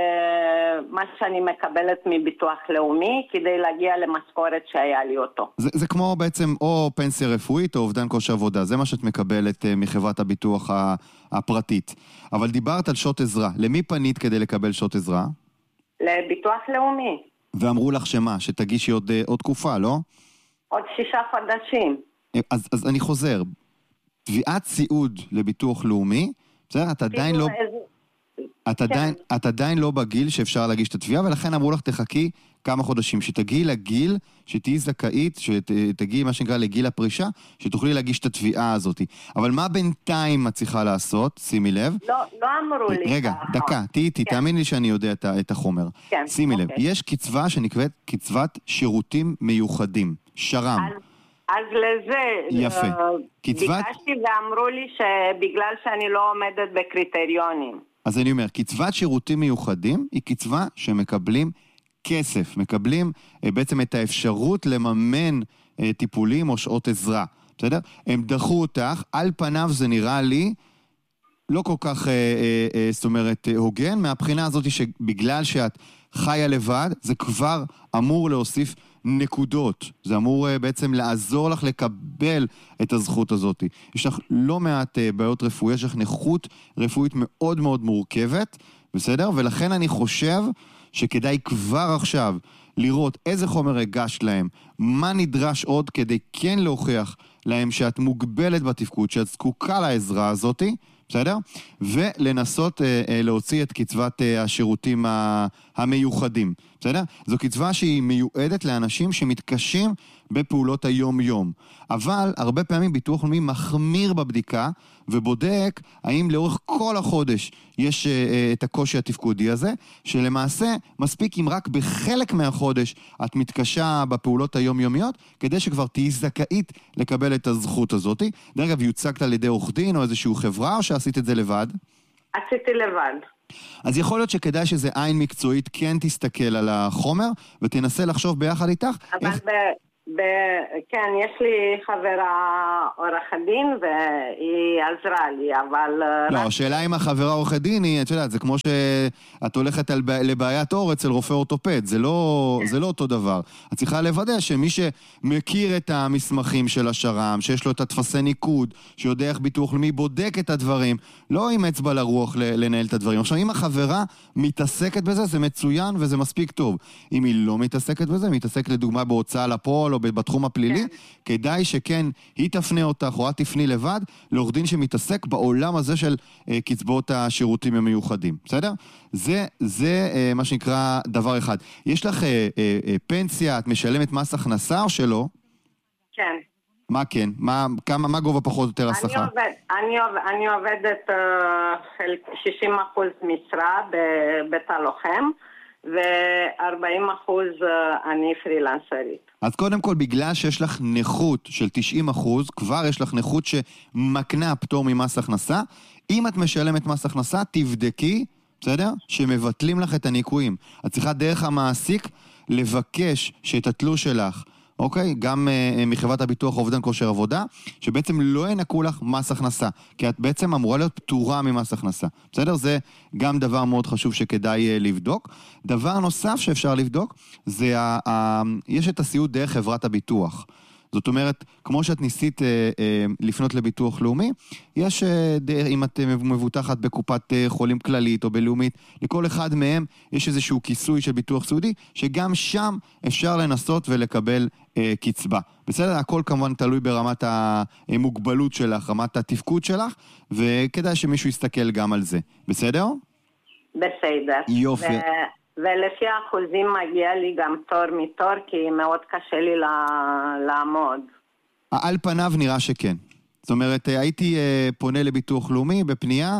למה שאני מקבלת מביטוח לאומי, כדי להגיע למשכורת שהיה לי אותו. זה, זה כמו בעצם או פנסיה רפואית או אובדן כושר עבודה, זה מה שאת מקבלת מחברת הביטוח הפרטית. אבל דיברת על שעות עזרה, למי פנית כדי לקבל שעות עזרה? לביטוח לאומי. ואמרו לך שמה, שתגישי עוד, עוד תקופה, לא? עוד שישה חודשים. אז, אז אני חוזר, תביעת סיעוד לביטוח לאומי, בסדר? את עדיין לא... את עדיין, את עדיין לא בגיל שאפשר להגיש את התביעה, ולכן אמרו לך תחכי כמה חודשים, שתגיעי לגיל, שתהיי זכאית, שתגיעי מה שנקרא לגיל הפרישה, שתוכלי להגיש את התביעה הזאת. אבל מה בינתיים את צריכה לעשות? שימי לב. לא, לא אמרו לי. רגע, דקה, תהיי איתי, תאמין לי שאני יודע את החומר. שימי לב, יש קצבה שנקראת קצבת שירותים מיוחדים, שר"ם. אז לזה יפה. ביקשתי ואמרו לי שבגלל שאני לא עומדת בקריטריונים. אז אני אומר, קצבת שירותים מיוחדים היא קצבה שמקבלים כסף, מקבלים בעצם את האפשרות לממן טיפולים או שעות עזרה, בסדר? הם דחו אותך, על פניו זה נראה לי לא כל כך, זאת אומרת, הוגן, מהבחינה הזאת שבגלל שאת חיה לבד, זה כבר אמור להוסיף נקודות. זה אמור בעצם לעזור לך לקבל את הזכות הזאת. יש לך לא מעט בעיות רפואיות, יש לך נכות רפואית מאוד מאוד מורכבת, בסדר? ולכן אני חושב שכדאי כבר עכשיו לראות איזה חומר הגשת להם, מה נדרש עוד כדי כן להוכיח להם שאת מוגבלת בתפקוד, שאת זקוקה לעזרה הזאת, בסדר? ולנסות אה, אה, להוציא את קצבת אה, השירותים המיוחדים, בסדר? זו קצבה שהיא מיועדת לאנשים שמתקשים בפעולות היום-יום. אבל הרבה פעמים ביטוח לאומי מחמיר בבדיקה ובודק האם לאורך כל החודש יש אה, את הקושי התפקודי הזה, שלמעשה מספיק אם רק בחלק מהחודש את מתקשה בפעולות היומיומיות, כדי שכבר תהי זכאית לקבל את הזכות הזאת. דרך אגב, יוצגת על ידי עורך דין או איזשהו חברה, או שעשית את זה לבד? עשיתי לבד. אז יכול להיות שכדאי שזה עין מקצועית כן תסתכל על החומר, ותנסה לחשוב ביחד איתך. אבל איך... ב... ב... כן, יש לי חברה עורכת דין והיא עזרה לי, אבל... לא, השאלה אם החברה עורכת דין היא, את יודעת, זה כמו שאת הולכת על... לבעיית אור אצל רופא אורתופד, זה לא, זה לא אותו דבר. את צריכה לוודא שמי שמכיר את המסמכים של השר"ם, שיש לו את התפסי ניקוד, שיודע איך ביטוח לאומי בודק את הדברים, לא עם אצבע לרוח לנהל את הדברים. עכשיו, אם החברה מתעסקת בזה, זה מצוין וזה מספיק טוב. אם היא לא מתעסקת בזה, מתעסקת לדוגמה בהוצאה לפועל או בתחום הפלילי, כן. כדאי שכן היא תפנה אותך או את תפני לבד לעורך דין שמתעסק בעולם הזה של אה, קצבאות השירותים המיוחדים, בסדר? זה, זה אה, מה שנקרא דבר אחד. יש לך אה, אה, אה, פנסיה, את משלמת מס הכנסה או שלא? כן. מה כן? מה, כמה, מה גובה פחות או יותר השכר? אני, עובד, אני, עובד, אני עובדת uh, שישים אחוז משרה בבית הלוחם, ו-ארבעים אחוז אני פרילנסרית. אז קודם כל, בגלל שיש לך נכות של תשעים אחוז, כבר יש לך נכות שמקנה פטור ממס הכנסה. אם את משלמת מס הכנסה, תבדקי, בסדר? שמבטלים לך את הניקויים. את צריכה דרך המעסיק לבקש שאת התלוש שלך, אוקיי? גם uh, מחברת הביטוח אובדן כושר עבודה, שבעצם לא ינקו לך מס הכנסה, כי את בעצם אמורה להיות פטורה ממס הכנסה. בסדר? זה גם דבר מאוד חשוב שכדאי uh, לבדוק. דבר נוסף שאפשר לבדוק, זה ה- ה- יש את הסיעוד דרך חברת הביטוח. זאת אומרת, כמו שאת ניסית אה, אה, לפנות לביטוח לאומי, יש, אה, אם את מבוטחת בקופת אה, חולים כללית או בלאומית, לכל אחד מהם יש איזשהו כיסוי של ביטוח סיעודי, שגם שם אפשר לנסות ולקבל אה, קצבה. בסדר? הכל כמובן תלוי ברמת המוגבלות שלך, רמת התפקוד שלך, וכדאי שמישהו יסתכל גם על זה. בסדר? בסדר. יופי. ו... ולפי האחוזים מגיע לי גם תור מתור, כי מאוד קשה לי לעמוד. על פניו נראה שכן. זאת אומרת, הייתי פונה לביטוח לאומי בפנייה,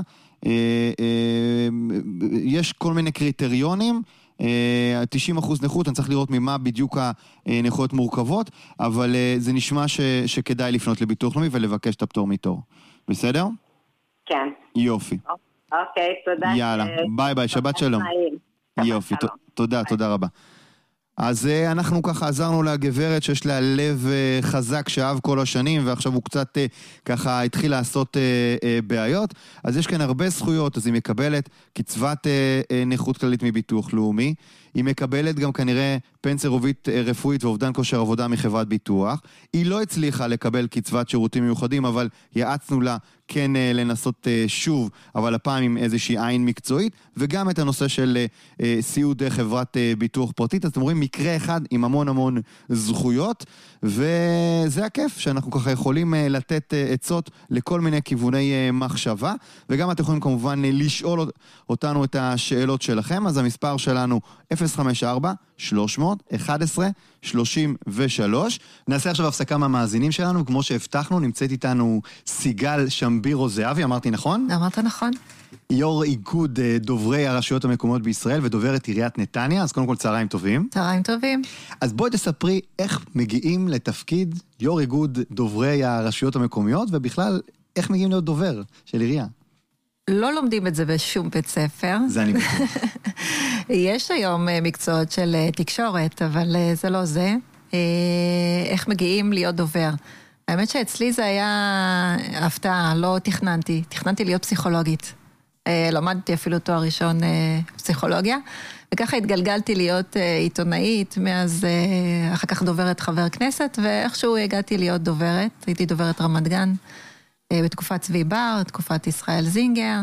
יש כל מיני קריטריונים, תשעים אחוז נכות, אני צריך לראות ממה בדיוק הנכויות מורכבות, אבל זה נשמע ש, שכדאי לפנות לביטוח לאומי ולבקש את הפטור מתור. בסדר? כן. יופי. אוקיי, תודה. יאללה, ביי ביי, שבת שלום. יופי, תודה, תודה רבה. אז אנחנו ככה עזרנו לגברת שיש לה לב חזק שאהב כל השנים, ועכשיו הוא קצת ככה התחיל לעשות בעיות. אז יש כאן הרבה זכויות, אז היא מקבלת קצבת נכות כללית מביטוח לאומי, היא מקבלת גם כנראה פנסיה רפואית ואובדן כושר עבודה מחברת ביטוח. היא לא הצליחה לקבל קצבת שירותים מיוחדים, אבל יעצנו לה כן לנסות שוב, אבל הפעם עם איזושהי עין מקצועית, וגם את הנושא של סיעוד חברת ביטוח פרטית. אז אתם רואים מקרה אחד עם המון המון זכויות, וזה הכיף שאנחנו ככה יכולים לתת עצות לכל מיני כיווני מחשבה, וגם אתם יכולים כמובן לשאול אותנו את השאלות שלכם. אז המספר שלנו אפס חמש ארבע שלוש מאות אחת עשרה שלושים ושלוש. נעשה עכשיו הפסקה מהמאזינים שלנו, כמו שהבטחנו, נמצאת איתנו סיגל שמבירו זהבי, אמרתי נכון? אמרת נכון. יו"ר איגוד דוברי הרשויות המקומיות בישראל ודוברת עיריית נתניה, אז קודם כל צהריים טובים. צהריים טובים. אז בואי תספרי איך מגיעים לתפקיד יו"ר איגוד דוברי הרשויות המקומיות, ובכלל איך מגיעים להיות דובר של עירייה. לא לומדים את זה בשום בית ספר. זה אני בטוח. יש היום מקצועות של תקשורת, אבל זה לא זה. איך מגיעים להיות דובר? האמת שאצלי זה היה הפתעה, לא תכננתי. תכננתי להיות פסיכולוגית. למדתי אפילו תואר ראשון פסיכולוגיה, וככה התגלגלתי להיות עיתונאית, מאז אחר כך דוברת חבר כנסת, ואיכשהו הגעתי להיות דוברת. הייתי דוברת רמת גן. בתקופת צבי בר, תקופת ישראל זינגר,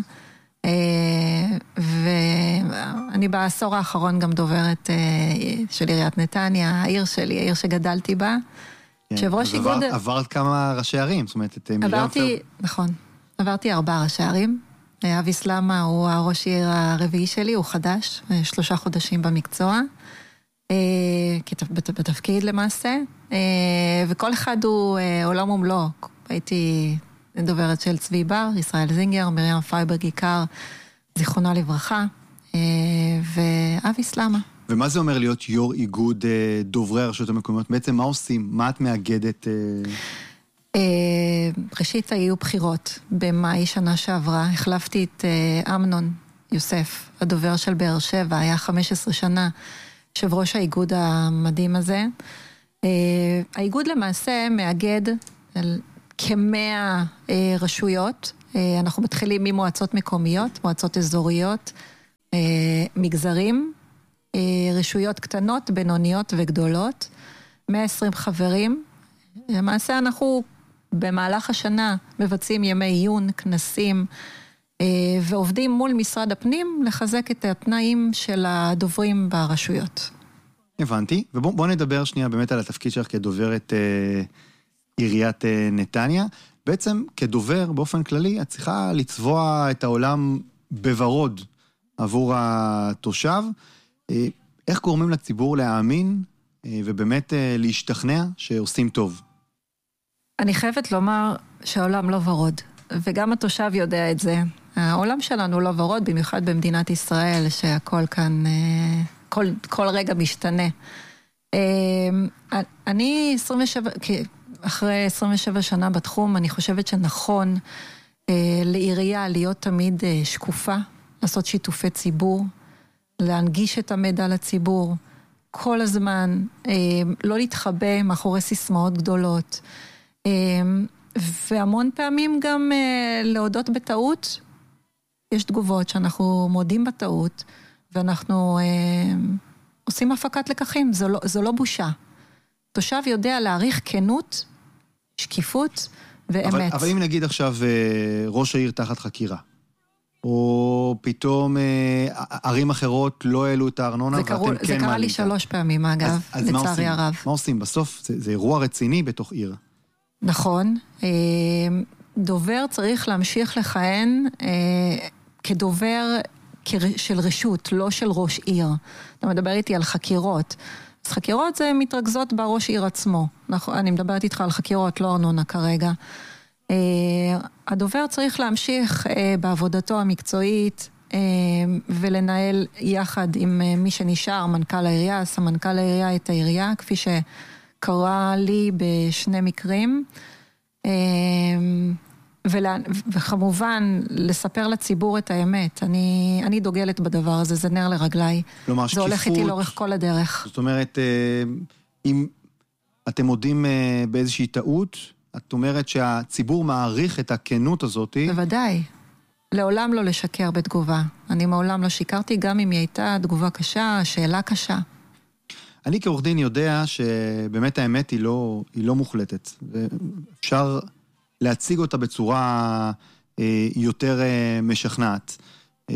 ואני בעשור האחרון גם דוברת של עיריית נתניה, העיר שלי, העיר שגדלתי בה. יושב ראש איגוד... עברת כמה ראשי ערים, זאת אומרת, את מרים... עברתי, נכון, עברתי ארבעה ראשי ערים. אבי סלמה הוא הראש עיר הרביעי שלי, הוא חדש, שלושה חודשים במקצוע, בתפקיד למעשה, וכל אחד הוא עולם ומלוא. הייתי... דוברת של צבי בר, ישראל זינגר, מרים פייברג עיקר, זיכרונה לברכה, ואבי סלמה. ומה זה אומר להיות יו"ר איגוד דוברי הרשויות המקומיות? בעצם מה עושים? מה את מאגדת? ראשית היו בחירות במאי שנה שעברה, החלפתי את אמנון יוסף, הדובר של באר שבע, היה חמש עשרה שנה, יושב ראש האיגוד המדהים הזה. האיגוד למעשה מאגד על... כמאה אה, רשויות, אה, אנחנו מתחילים ממועצות מקומיות, מועצות אזוריות, אה, מגזרים, אה, רשויות קטנות, בינוניות וגדולות, מאה ועשרים חברים. למעשה אנחנו במהלך השנה מבצעים ימי עיון, כנסים, אה, ועובדים מול משרד הפנים לחזק את התנאים של הדוברים ברשויות. הבנתי, ובואו נדבר שנייה באמת על התפקיד שלך כדוברת... אה... עיריית נתניה. בעצם כדובר באופן כללי את צריכה לצבוע את העולם בוורוד עבור התושב. איך גורמים לציבור להאמין ובאמת להשתכנע שעושים טוב? אני חייבת לומר שהעולם לא ורוד, וגם התושב יודע את זה. העולם שלנו לא ורוד, במיוחד במדינת ישראל, שהכל כאן, כל, כל רגע משתנה. אני עשרים ושבע... אחרי עשרים ושבע שנה בתחום, אני חושבת שנכון אה, לעירייה להיות תמיד אה, שקופה, לעשות שיתופי ציבור, להנגיש את המידע לציבור, כל הזמן, אה, לא להתחבא מאחורי סיסמאות גדולות, אה, והמון פעמים גם אה, להודות בטעות. יש תגובות שאנחנו מודים בטעות, ואנחנו אה, עושים הפקת לקחים, זו לא, זו לא בושה. תושב יודע להעריך כנות, שקיפות ואמת. אבל, אבל אם נגיד עכשיו ראש העיר תחת חקירה, או פתאום ערים אחרות לא העלו את הארנונה, ואתם קראו, כן מעלים. זה קרה לי שלוש פעמים, אגב, אז, אז לצערי מה הרב. מה עושים? בסוף זה, זה אירוע רציני בתוך עיר. נכון. דובר צריך להמשיך לכהן כדובר של רשות, לא של ראש עיר. אתה מדבר איתי על חקירות. אז חקירות זה מתרכזות בראש עיר עצמו. אני מדברת איתך על חקירות, לא ארנונה כרגע. הדובר צריך להמשיך בעבודתו המקצועית ולנהל יחד עם מי שנשאר, מנכ"ל העירייה, סמנכ"ל העירייה את העירייה, כפי שקרה לי בשני מקרים. וכמובן לספר לציבור את האמת. אני, אני דוגלת בדבר הזה, זה נר לרגליי. כלומר, זה שקיפות, הולך איתי לאורך כל הדרך. זאת אומרת, אם אתם מודים באיזושהי טעות, את אומרת שהציבור מעריך את הכנות הזאת. בוודאי. לעולם לא לשקר בתגובה. אני מעולם לא שיקרתי, גם אם היא הייתה תגובה קשה, שאלה קשה. אני כעורך דין יודע שבאמת האמת היא לא, היא לא מוחלטת. ואפשר להציג אותה בצורה אה, יותר אה, משכנעת. אה,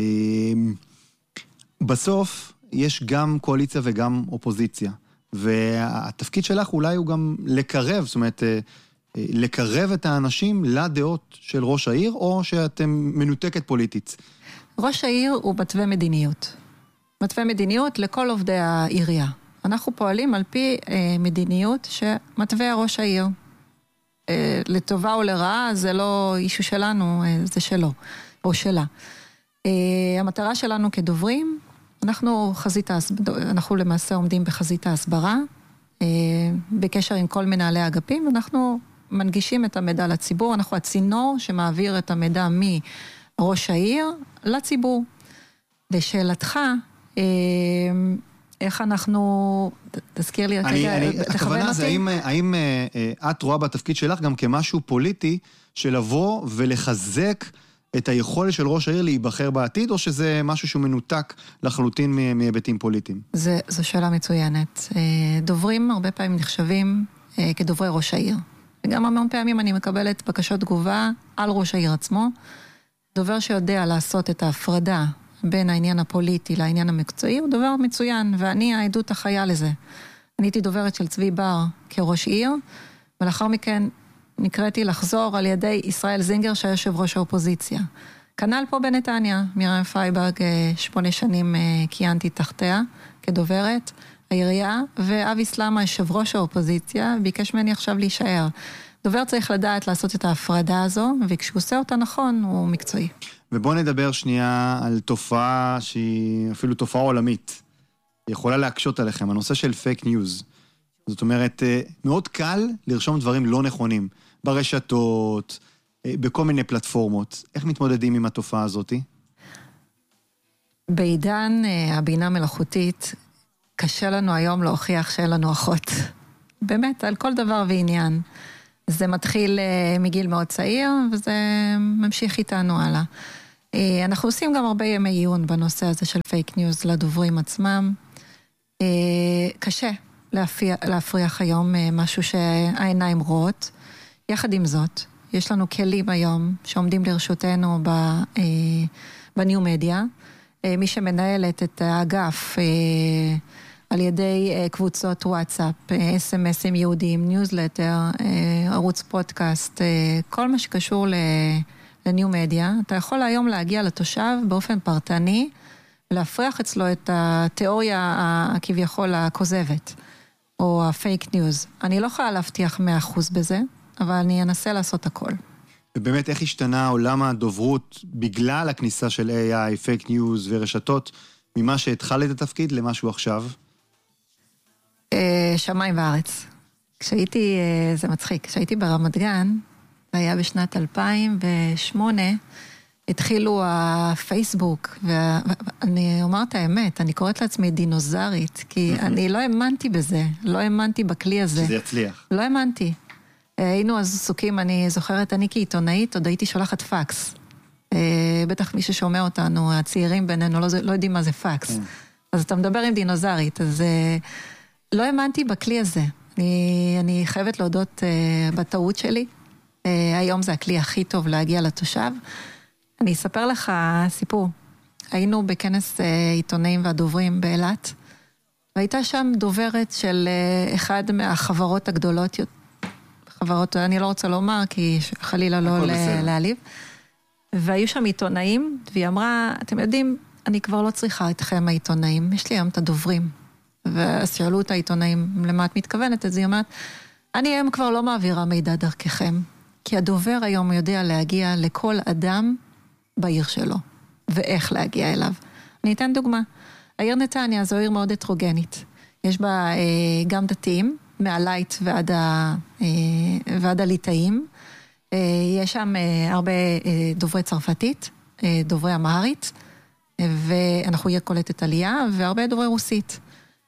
בסוף יש גם קואליציה וגם אופוזיציה. והתפקיד שלך אולי הוא גם לקרב, זאת אומרת, אה, לקרב את האנשים לדעות של ראש העיר, או שאתם מנותקת פוליטית? ראש העיר הוא מתווה מדיניות. מתווה מדיניות לכל עובדי העירייה. אנחנו פועלים על פי אה, מדיניות שמתווה ראש העיר. אה, לטובה או לרעה, זה לא אישו שלנו, אה, זה שלו, או שלה. אה, המטרה שלנו כדוברים, אנחנו, חזית ההסבר, אנחנו למעשה עומדים בחזית ההסברה, אה, בקשר עם כל מנהלי האגפים, אנחנו מנגישים את המידע לציבור, אנחנו הצינור שמעביר את המידע מראש העיר לציבור. לשאלתך, אה, איך אנחנו, תזכיר לי, אני, אני, הכוונה זה, האם, האם את רואה בתפקיד שלך גם כמשהו פוליטי, של לבוא ולחזק את היכולת של ראש העיר להיבחר בעתיד, או שזה משהו שהוא מנותק לחלוטין מהיבטים פוליטיים? זה, זו שאלה מצוינת. דוברים הרבה פעמים נחשבים כדוברי ראש העיר. וגם המון פעמים אני מקבלת בקשות תגובה על ראש העיר עצמו. דובר שיודע לעשות את ההפרדה בין העניין הפוליטי לעניין המקצועי, הוא דובר מצוין, ואני העדות החיה לזה. אני הייתי דוברת של צבי בר כראש עיר, ולאחר מכן נקראתי לחזור על ידי ישראל זינגר, שהיה יושב ראש האופוזיציה. כנ"ל פה בנתניה, מרים פייברג, שמונה שנים כיהנתי תחתיה כדוברת העירייה, ואבי סלמה, יושב ראש האופוזיציה, ביקש ממני עכשיו להישאר. דובר צריך לדעת לעשות את ההפרדה הזו, וכשהוא עושה אותה נכון, הוא מקצועי. ובואו נדבר שנייה על תופעה שהיא אפילו תופעה עולמית. היא יכולה להקשות עליכם, הנושא של פייק ניוז. זאת אומרת, מאוד קל לרשום דברים לא נכונים, ברשתות, בכל מיני פלטפורמות. איך מתמודדים עם התופעה הזאת? בעידן הבינה מלאכותית, קשה לנו היום להוכיח שאין לנו אחות. באמת, על כל דבר ועניין. זה מתחיל מגיל מאוד צעיר, וזה ממשיך איתנו הלאה. אנחנו עושים גם הרבה ימי עיון בנושא הזה של פייק ניוז לדוברים עצמם. קשה להפריח, להפריח היום משהו שהעיניים רואות. יחד עם זאת, יש לנו כלים היום שעומדים לרשותנו בניו מדיה. מי שמנהלת את האגף על ידי קבוצות וואטסאפ, אס אם אסים יהודיים, ניוזלטר, ערוץ פודקאסט, כל מה שקשור לניו מדיה, אתה יכול היום להגיע לתושב באופן פרטני, להפריח אצלו את התיאוריה הכביכול הכוזבת, או הפייק ניוז. אני לא יכולה להבטיח מאה אחוז בזה, אבל אני אנסה לעשות הכל. ובאמת איך השתנה עולם הדוברות בגלל הכניסה של איי איי, פייק ניוז ורשתות, ממה שהתחל את התפקיד למשהו עכשיו? שמיים וארץ. כשהייתי, זה מצחיק, כשהייתי ברמת גן, זה היה בשנת אלפיים ושמונה, התחילו הפייסבוק, ואני אומר את האמת, אני קוראת לעצמי דינוזרית, כי אני לא האמנתי בזה, לא האמנתי בכלי הזה. שזה יצליח. לא האמנתי. היינו אז עסוקים, אני זוכרת, אני כעיתונאית, עוד הייתי שולחת פקס. בטח מי ששומע אותנו, הצעירים בינינו, לא, לא יודעים מה זה פקס. אז אתה מדבר עם דינוזרית, אז לא האמנתי בכלי הזה. אני, אני חייבת להודות uh, בטעות שלי. Uh, היום זה הכלי הכי טוב להגיע לתושב. אני אספר לך סיפור. היינו בכנס uh, עיתונאים והדוברים באילת, והייתה שם דוברת של uh, אחד מהחברות הגדולות, חברות, אני לא רוצה לומר, כי חלילה לא להעליב. והיו שם עיתונאים, והיא אמרה, אתם יודעים, אני כבר לא צריכה אתכם העיתונאים, יש לי היום את הדוברים. ואז שאלו את העיתונאים, למה את מתכוונת? אז היא אומרת, אני היום כבר לא מעבירה מידע דרככם, כי הדובר היום יודע להגיע לכל אדם בעיר שלו, ואיך להגיע אליו. אני אתן דוגמה. העיר נתניה זו עיר מאוד הטרוגנית. יש בה אה, גם דתיים, מהלייט ועד, ה, אה, ועד הליטאים. אה, יש שם אה, הרבה אה, דוברי צרפתית, אה, דוברי אמהרית, אה, ואנחנו עיר קולטת עלייה, והרבה דוברי רוסית.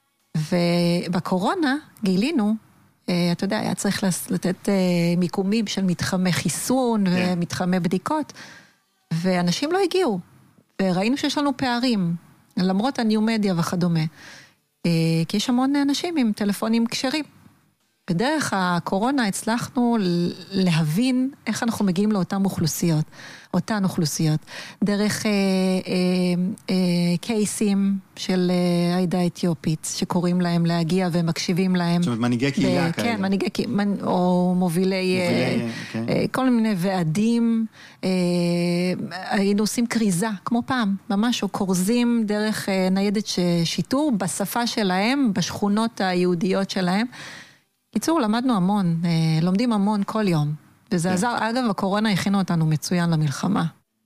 ובקורונה גילינו, אה, אתה יודע, היה צריך לתת אה, מיקומים של מתחמי חיסון yeah. ומתחמי בדיקות, ואנשים לא הגיעו, וראינו שיש לנו פערים, למרות הניו-מדיה וכדומה, אה, כי יש המון אנשים עם טלפונים כשרים. בדרך הקורונה הצלחנו להבין איך אנחנו מגיעים לאותן אוכלוסיות, אותן אוכלוסיות, דרך אה, אה, אה, קייסים של אה, העדה האתיופית, שקוראים להם להגיע ומקשיבים להם. זאת אומרת, מנהיגי קהילה כאלה. כן, מנהיגי קהילה, או מובילי, מובילי אה, כן. אה, כל מיני ועדים, אה, היינו עושים קריזה, כמו פעם, ממש, או קורזים דרך אה, ניידת שיטור, בשפה שלהם, בשכונות היהודיות שלהם, קיצור, למדנו המון, לומדים המון כל יום. וזה עזר, אגב, הקורונה הכינה אותנו מצוין למלחמה.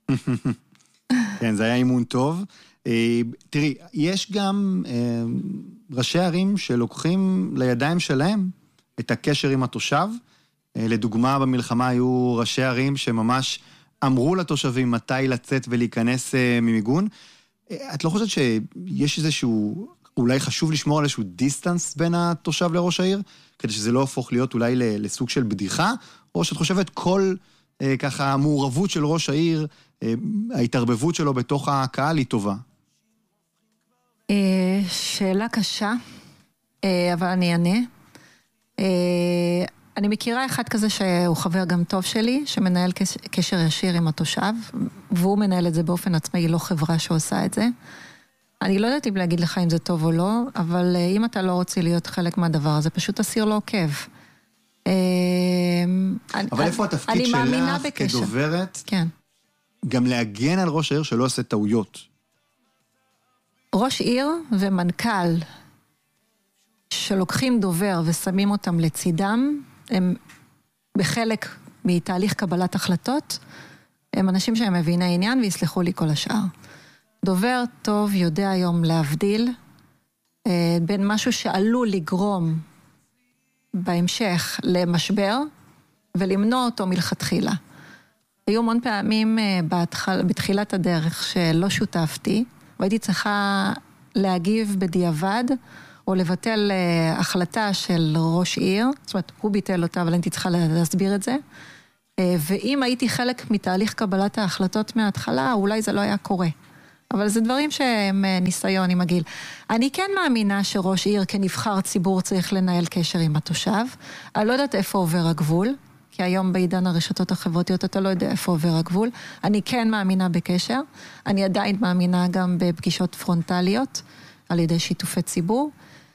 כן, זה היה אימון טוב. תראי, יש גם ראשי ערים שלוקחים לידיים שלהם את הקשר עם התושב. לדוגמה, במלחמה היו ראשי ערים שממש אמרו לתושבים מתי לצאת ולהיכנס ממיגון. את לא חושבת שיש איזשהו, אולי חשוב לשמור על איזשהו דיסטנס בין התושב לראש העיר? כדי שזה לא הופך להיות אולי לסוג של בדיחה, או שאת חושבת כל אה, ככה המעורבות של ראש העיר, אה, ההתערבבות שלו בתוך הקהל היא טובה? אה, שאלה קשה, אה, אבל אני אענה. אה, אני מכירה אחד כזה שהוא חבר גם טוב שלי, שמנהל קשר ישיר עם התושב, והוא מנהל את זה באופן עצמאי, היא לא חברה שעושה את זה. אני לא יודעת אם להגיד לך אם זה טוב או לא, אבל אם אתה לא רוצה להיות חלק מהדבר הזה, פשוט תסיר לו עוקב. אבל איפה התפקיד שלך כדוברת? כן. גם להגן על ראש העיר שלא עושה טעויות. ראש עיר ומנכ"ל שלוקחים דובר ושמים אותם לצידם, הם בחלק מתהליך קבלת החלטות, הם אנשים שהם מביני עניין ויסלחו לי כל השאר. דובר טוב יודע היום להבדיל אה, בין משהו שעלול לגרום בהמשך למשבר ולמנוע אותו מלכתחילה. היו המון פעמים אה, בתחל, בתחילת הדרך שלא שותפתי, והייתי צריכה להגיב בדיעבד או לבטל אה, החלטה של ראש עיר, זאת אומרת, הוא ביטל אותה, אבל הייתי צריכה להסביר את זה. אה, ואם הייתי חלק מתהליך קבלת ההחלטות מההתחלה, אולי זה לא היה קורה. אבל זה דברים שהם ניסיון עם הגיל. אני כן מאמינה שראש עיר כנבחר ציבור צריך לנהל קשר עם התושב. אני לא יודעת איפה עובר הגבול, כי היום בעידן הרשתות החברתיות אתה לא יודע איפה עובר הגבול. אני כן מאמינה בקשר. אני עדיין מאמינה גם בפגישות פרונטליות, על ידי שיתופי ציבור.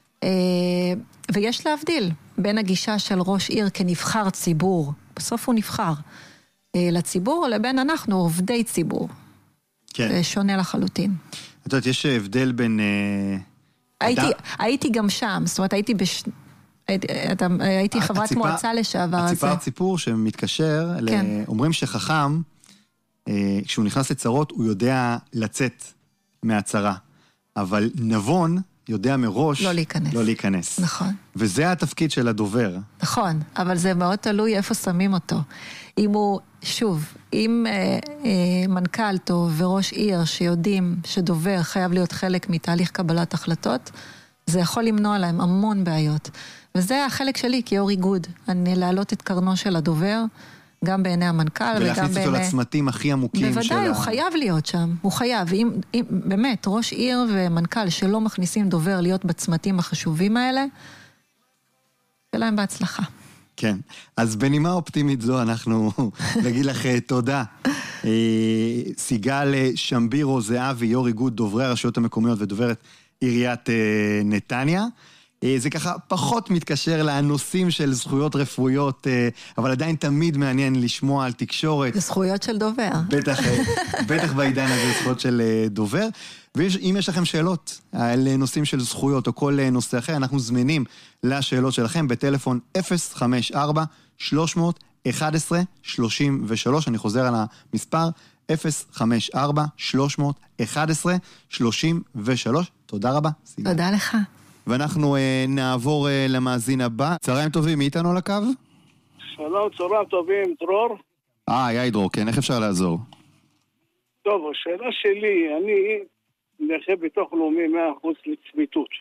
ויש להבדיל בין הגישה של ראש עיר כנבחר ציבור, בסוף הוא נבחר, לציבור, לבין אנחנו עובדי ציבור. כן. שונה לחלוטין. את יודעת, יש הבדל בין... הייתי, הייתי גם שם, זאת אומרת, הייתי בש... הייתי חברת מועצה לשעבר. את סיפרת סיפור שמתקשר, כן. אומרים שחכם, כשהוא נכנס לצרות, הוא יודע לצאת מהצרה. אבל נבון יודע מראש לא להיכנס. לא להיכנס. נכון. וזה התפקיד של הדובר. נכון, אבל זה מאוד תלוי איפה שמים אותו. אם הוא, שוב, אם אה, אה, מנכ"ל טוב וראש עיר שיודעים שדובר חייב להיות חלק מתהליך קבלת החלטות, זה יכול למנוע להם המון בעיות. וזה החלק שלי כיו"ר איגוד, אני להעלות את קרנו של הדובר, גם בעיני המנכ"ל וגם בעיני... ולהכניס אותו לצמתים הכי עמוקים של ה... בוודאי, הוא חייב להיות שם, הוא חייב. ואם, אם, באמת, ראש עיר ומנכ"ל שלא מכניסים דובר להיות בצמתים החשובים האלה, שלהם בהצלחה. כן, אז בנימה אופטימית זו אנחנו נגיד לך תודה. סיגל שמבירו זהבי, יו"ר איגוד דוברי הרשויות המקומיות ודוברת עיריית נתניה. זה ככה פחות מתקשר לנושאים של זכויות רפואיות, אבל עדיין תמיד מעניין לשמוע על תקשורת. זה זכויות של דובר. בטח, בטח בעידן הזה זכויות של דובר. ואם יש לכם שאלות על נושאים של זכויות או כל נושא אחר, אנחנו זמינים לשאלות שלכם בטלפון אפס חמש ארבע שלוש אחת אחת שלוש שלוש. אני חוזר על המספר אפס חמש ארבע שלוש אחת אחת שלוש שלוש. תודה רבה, סיגל. תודה לך. ואנחנו אה, נעבור אה, למאזין הבא. צהריים טובים, מי איתנו על הקו? שלום, צהריים טובים, דרור. אה, יאי דרור, כן, איך אפשר לעזור? טוב, השאלה שלי, אני נכה ביטוח לאומי מאה אחוז לצמיתות.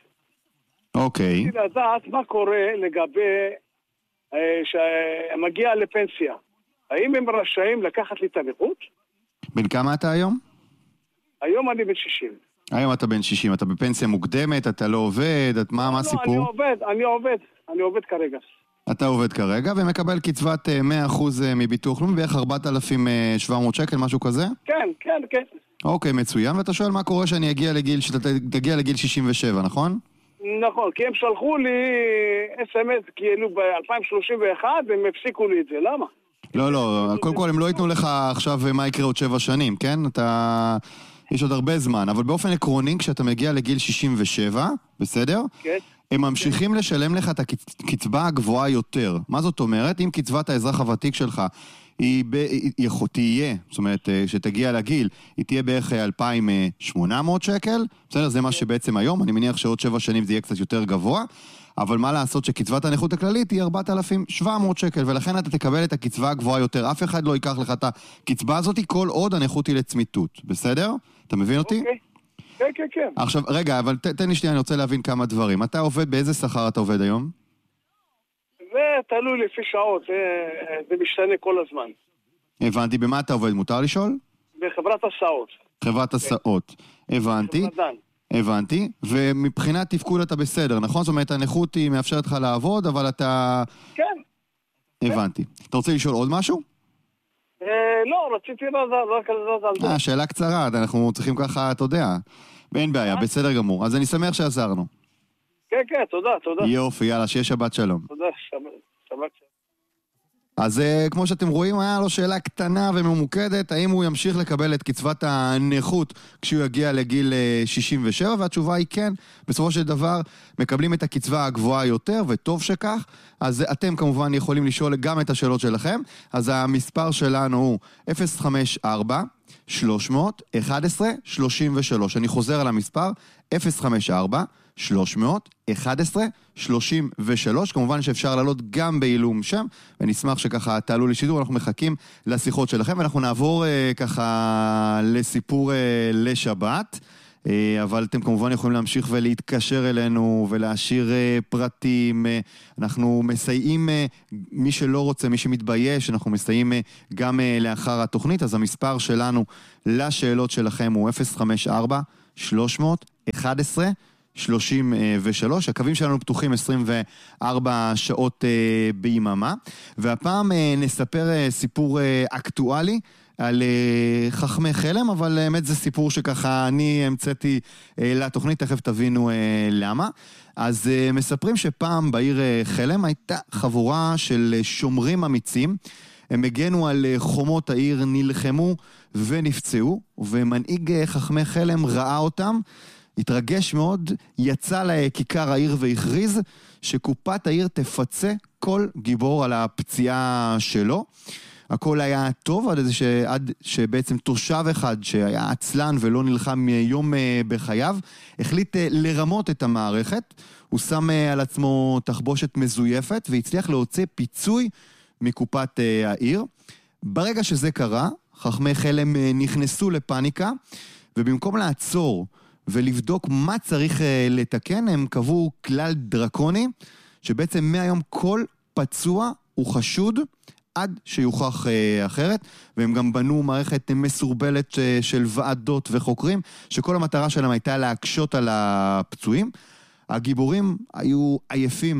אוקיי. רציתי לדעת מה קורה לגבי אה, שמגיע לפנסיה. האם הם רשאים לקחת לי את הנכות? בן כמה אתה היום? היום אני בן שישים. היום אתה בן שישים, אתה בפנסיה מוקדמת, אתה לא עובד, את מה, מה הסיפור? לא, אני עובד, אני עובד, אני עובד כרגע. אתה עובד כרגע ומקבל קצבת מאה אחוז מביטוח לאומי, בערך ארבעת אלפים שבע מאות שקל, משהו כזה? כן, כן, כן. אוקיי, מצוין, ואתה שואל מה קורה שאני אגיע לגיל, שאתה תגיע לגיל שישים ושבע, נכון? נכון, כי הם שלחו לי אס אם אס כאילו ב-אלפיים שלושים ואחת והם הפסיקו לי את זה, למה? לא, לא, קודם כל הם לא ייתנו לך עכשיו מה יקרה עוד שבע שנים, כן? אתה... יש עוד הרבה זמן, אבל באופן עקרוני, כשאתה מגיע לגיל שישים ושבע, בסדר? כן. הם ממשיכים לשלם לך את הקצבה הגבוהה יותר. מה זאת אומרת? אם קצבת האזרח הוותיק שלך היא, ב... היא תהיה, זאת אומרת, שתגיע לגיל, היא תהיה בערך אלפיים ושמונה מאות שקל, בסדר? זה מה שבעצם היום, אני מניח שעוד שבע שנים זה יהיה קצת יותר גבוה, אבל מה לעשות שקצבת הנכות הכללית היא ארבעת אלפים שבע מאות שקל, ולכן אתה תקבל את הקצבה הגבוהה יותר. אף אחד לא ייקח לך את הקצבה הזאת כל עוד הנכות היא לצמיתות, בסדר? אתה מבין אותי? אוקיי. כן, כן, כן. עכשיו, רגע, אבל ת, תן לי שנייה, אני רוצה להבין כמה דברים. אתה עובד, באיזה שכר אתה עובד היום? זה תלוי לפי שעות, זה, זה משתנה כל הזמן. הבנתי, במה אתה עובד? מותר לשאול? בחברת הסעות. חברת הסעות. הבנתי. חברתן. הבנתי, ומבחינת תפקוד אתה בסדר, נכון? זאת אומרת, הנכות היא מאפשרת לך לעבוד, אבל אתה... כן. הבנתי. אתה רוצה לשאול עוד משהו? לא, רציתי רק לדעת על זה. אה, שאלה קצרה, אנחנו צריכים ככה, אתה יודע. ואין בעיה, בסדר גמור. אז אני שמח שעזרנו. כן, כן, תודה, תודה. יופי, יאללה, שיהיה שבת שלום. תודה, שבת שלום. אז כמו שאתם רואים, היה לו שאלה קטנה וממוקדת, האם הוא ימשיך לקבל את קצבת הנכות כשהוא יגיע לגיל שישים ושבע, והתשובה היא כן. בסופו של דבר מקבלים את הקצבה הגבוהה יותר, וטוב שכך. אז אתם כמובן יכולים לשאול גם את השאלות שלכם. אז המספר שלנו הוא אפס חמש ארבע שלוש אחת אחת שלוש שלוש. אני חוזר על המספר אפס חמש ארבע שלוש אחת אחת שלוש שלוש. כמובן שאפשר לעלות גם בעילום שם, ונשמח שככה תעלו לשידור. אנחנו מחכים לשיחות שלכם, ואנחנו נעבור אה, ככה לסיפור אה, לשבת, אה, אבל אתם כמובן יכולים להמשיך ולהתקשר אלינו ולהשאיר אה, פרטים. אה, אנחנו מסייעים, אה, מי שלא רוצה, מי שמתבייש, אנחנו מסייעים אה, גם אה, לאחר התוכנית. אז המספר שלנו לשאלות שלכם הוא אפס חמש ארבע שלוש אחת אחת שלושים ושלוש. הקווים שלנו פתוחים עשרים וארבע שעות אה, ביממה, והפעם אה, נספר אה, סיפור אה, אקטואלי על אה, חכמי חלם, אבל באמת זה סיפור שככה אני המצאתי אה, לתוכנית, תכף תבינו אה, למה. אז אה, מספרים שפעם בעיר אה, חלם הייתה חבורה של שומרים אמיצים, הם הגנו על חומות העיר, נלחמו ונפצעו, ומנהיג אה, חכמי חלם ראה אותם, התרגש מאוד, יצא לכיכר העיר והכריז שקופת העיר תפצה כל גיבור על הפציעה שלו. הכל היה טוב עד, ש... עד שבעצם תושב אחד שהיה עצלן ולא נלחם יום בחייו, החליט לרמות את המערכת. הוא שם על עצמו תחבושת מזויפת והצליח להוציא פיצוי מקופת העיר. ברגע שזה קרה, חכמי חלם נכנסו לפאניקה, ובמקום לעצור ולבדוק מה צריך לתקן, הם קבעו כלל דרקוני, שבעצם מהיום כל פצוע הוא חשוד עד שיוכח אחרת, והם גם בנו מערכת מסורבלת של ועדות וחוקרים, שכל המטרה שלהם הייתה להקשות על הפצועים. הגיבורים היו עייפים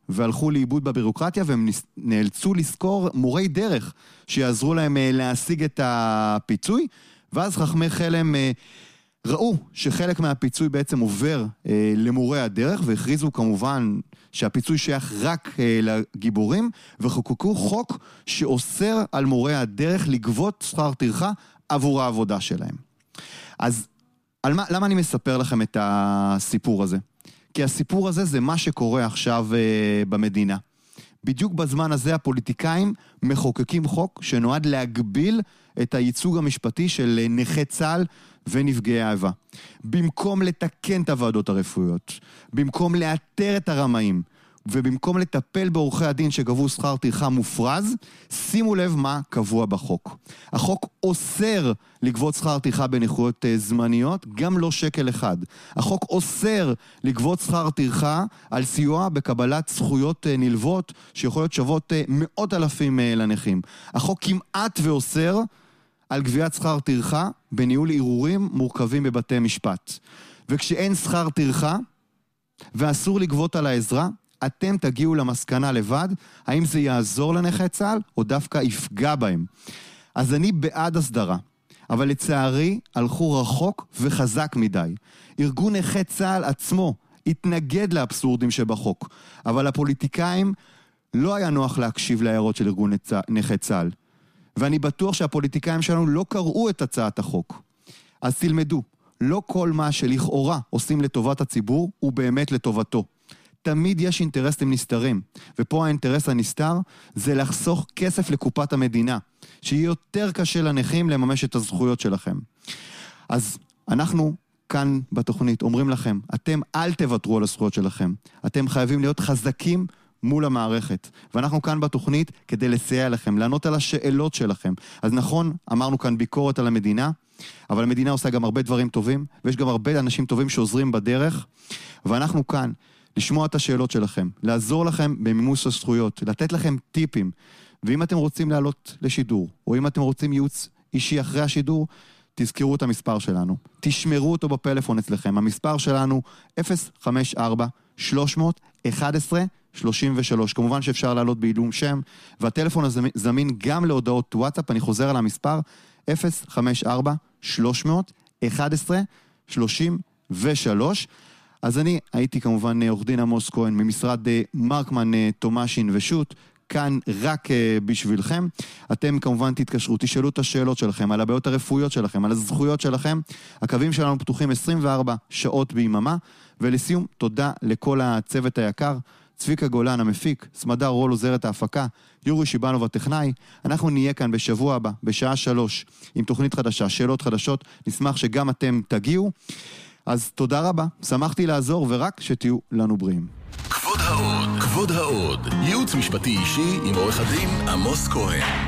והלכו לאיבוד בבירוקרטיה, והם נאלצו לזכור מורי דרך שיעזרו להם להשיג את הפיצוי, ואז חכמי חלם ראו שחלק מהפיצוי בעצם עובר למורי הדרך, והכריזו כמובן שהפיצוי שייך רק לגיבורים, וחוקקו חוק שאוסר על מורי הדרך לגבות שכר טרחה עבור העבודה שלהם. אז על מה, למה אני מספר לכם את הסיפור הזה? כי הסיפור הזה זה מה שקורה עכשיו uh, במדינה. בדיוק בזמן הזה הפוליטיקאים מחוקקים חוק שנועד להגביל את הייצוג המשפטי של נכי צה"ל ונפגעי האיבה. במקום לתקן את הוועדות הרפואיות, במקום לאתר את הרמאים, ובמקום לטפל בעורכי הדין שגבו שכר טרחה מופרז, שימו לב מה קבוע בחוק. החוק אוסר לגבות שכר טרחה בנכויות זמניות, גם לא שקל אחד. החוק אוסר לגבות שכר טרחה על סיוע בקבלת זכויות נלוות, שיכולות שוות מאות אלפים לנכים. החוק כמעט ואוסר על גביית שכר טרחה בניהול ערעורים מורכבים בבתי משפט. וכשאין שכר טרחה, ואסור לגבות על העזרה, אתם תגיעו למסקנה לבד, האם זה יעזור לנכי צה"ל, או דווקא יפגע בהם. אז אני בעד הסדרה, אבל לצערי הלכו רחוק וחזק מדי. ארגון נכי צה"ל עצמו התנגד לאבסורדים שבחוק, אבל הפוליטיקאים לא היה נוח להקשיב להערות של ארגון נכי צה"ל. ואני בטוח שהפוליטיקאים שלנו לא קראו את הצעת החוק. אז תלמדו, לא כל מה שלכאורה עושים לטובת הציבור הוא באמת לטובתו. תמיד יש אינטרסים נסתרים, ופה האינטרס הנסתר זה לחסוך כסף לקופת המדינה, שיהיה יותר קשה לנכים לממש את הזכויות שלכם. אז אנחנו כאן בתוכנית אומרים לכם, אתם אל תוותרו על הזכויות שלכם, אתם חייבים להיות חזקים מול המערכת, ואנחנו כאן בתוכנית כדי לסייע לכם, לענות על השאלות שלכם. אז נכון, אמרנו כאן ביקורת על המדינה, אבל המדינה עושה גם הרבה דברים טובים, ויש גם הרבה אנשים טובים שעוזרים בדרך, ואנחנו כאן לשמוע את השאלות שלכם, לעזור לכם במימוש הזכויות, לתת לכם טיפים, ואם אתם רוצים לעלות לשידור, או אם אתם רוצים ייעוץ אישי אחרי השידור, תזכרו את המספר שלנו, תשמרו אותו בפלאפון אצלכם, המספר שלנו אפס חמש ארבע שלוש אחת עשרה שלושים ושלוש, כמובן שאפשר לעלות בעילום שם, והטלפון הזה זמין גם להודעות וואטסאפ, אני חוזר על המספר אפס חמש ארבע שלוש אחת עשרה שלושים ושלוש. אז אני הייתי כמובן עורך דין עמוס כהן ממשרד מרקמן תומאשין ושות', כאן רק בשבילכם. אתם כמובן תתקשרו, תשאלו את השאלות שלכם על הבעיות הרפואיות שלכם, על הזכויות שלכם. הקווים שלנו פתוחים עשרים וארבע שעות ביממה. ולסיום, תודה לכל הצוות היקר, צביקה גולן המפיק, סמדר רול עוזרת ההפקה, יורי שיבנוב הטכנאי. אנחנו נהיה כאן בשבוע הבא, בשעה שלוש, עם תוכנית חדשה, שאלות חדשות. נשמח שגם אתם תגיעו. אז תודה רבה, שמחתי לעזור, ורק שתהיו לנו בריאים. כבוד העוד, כבוד העוד, ייעוץ משפטי אישי עם עורך הדין עמוס כהן.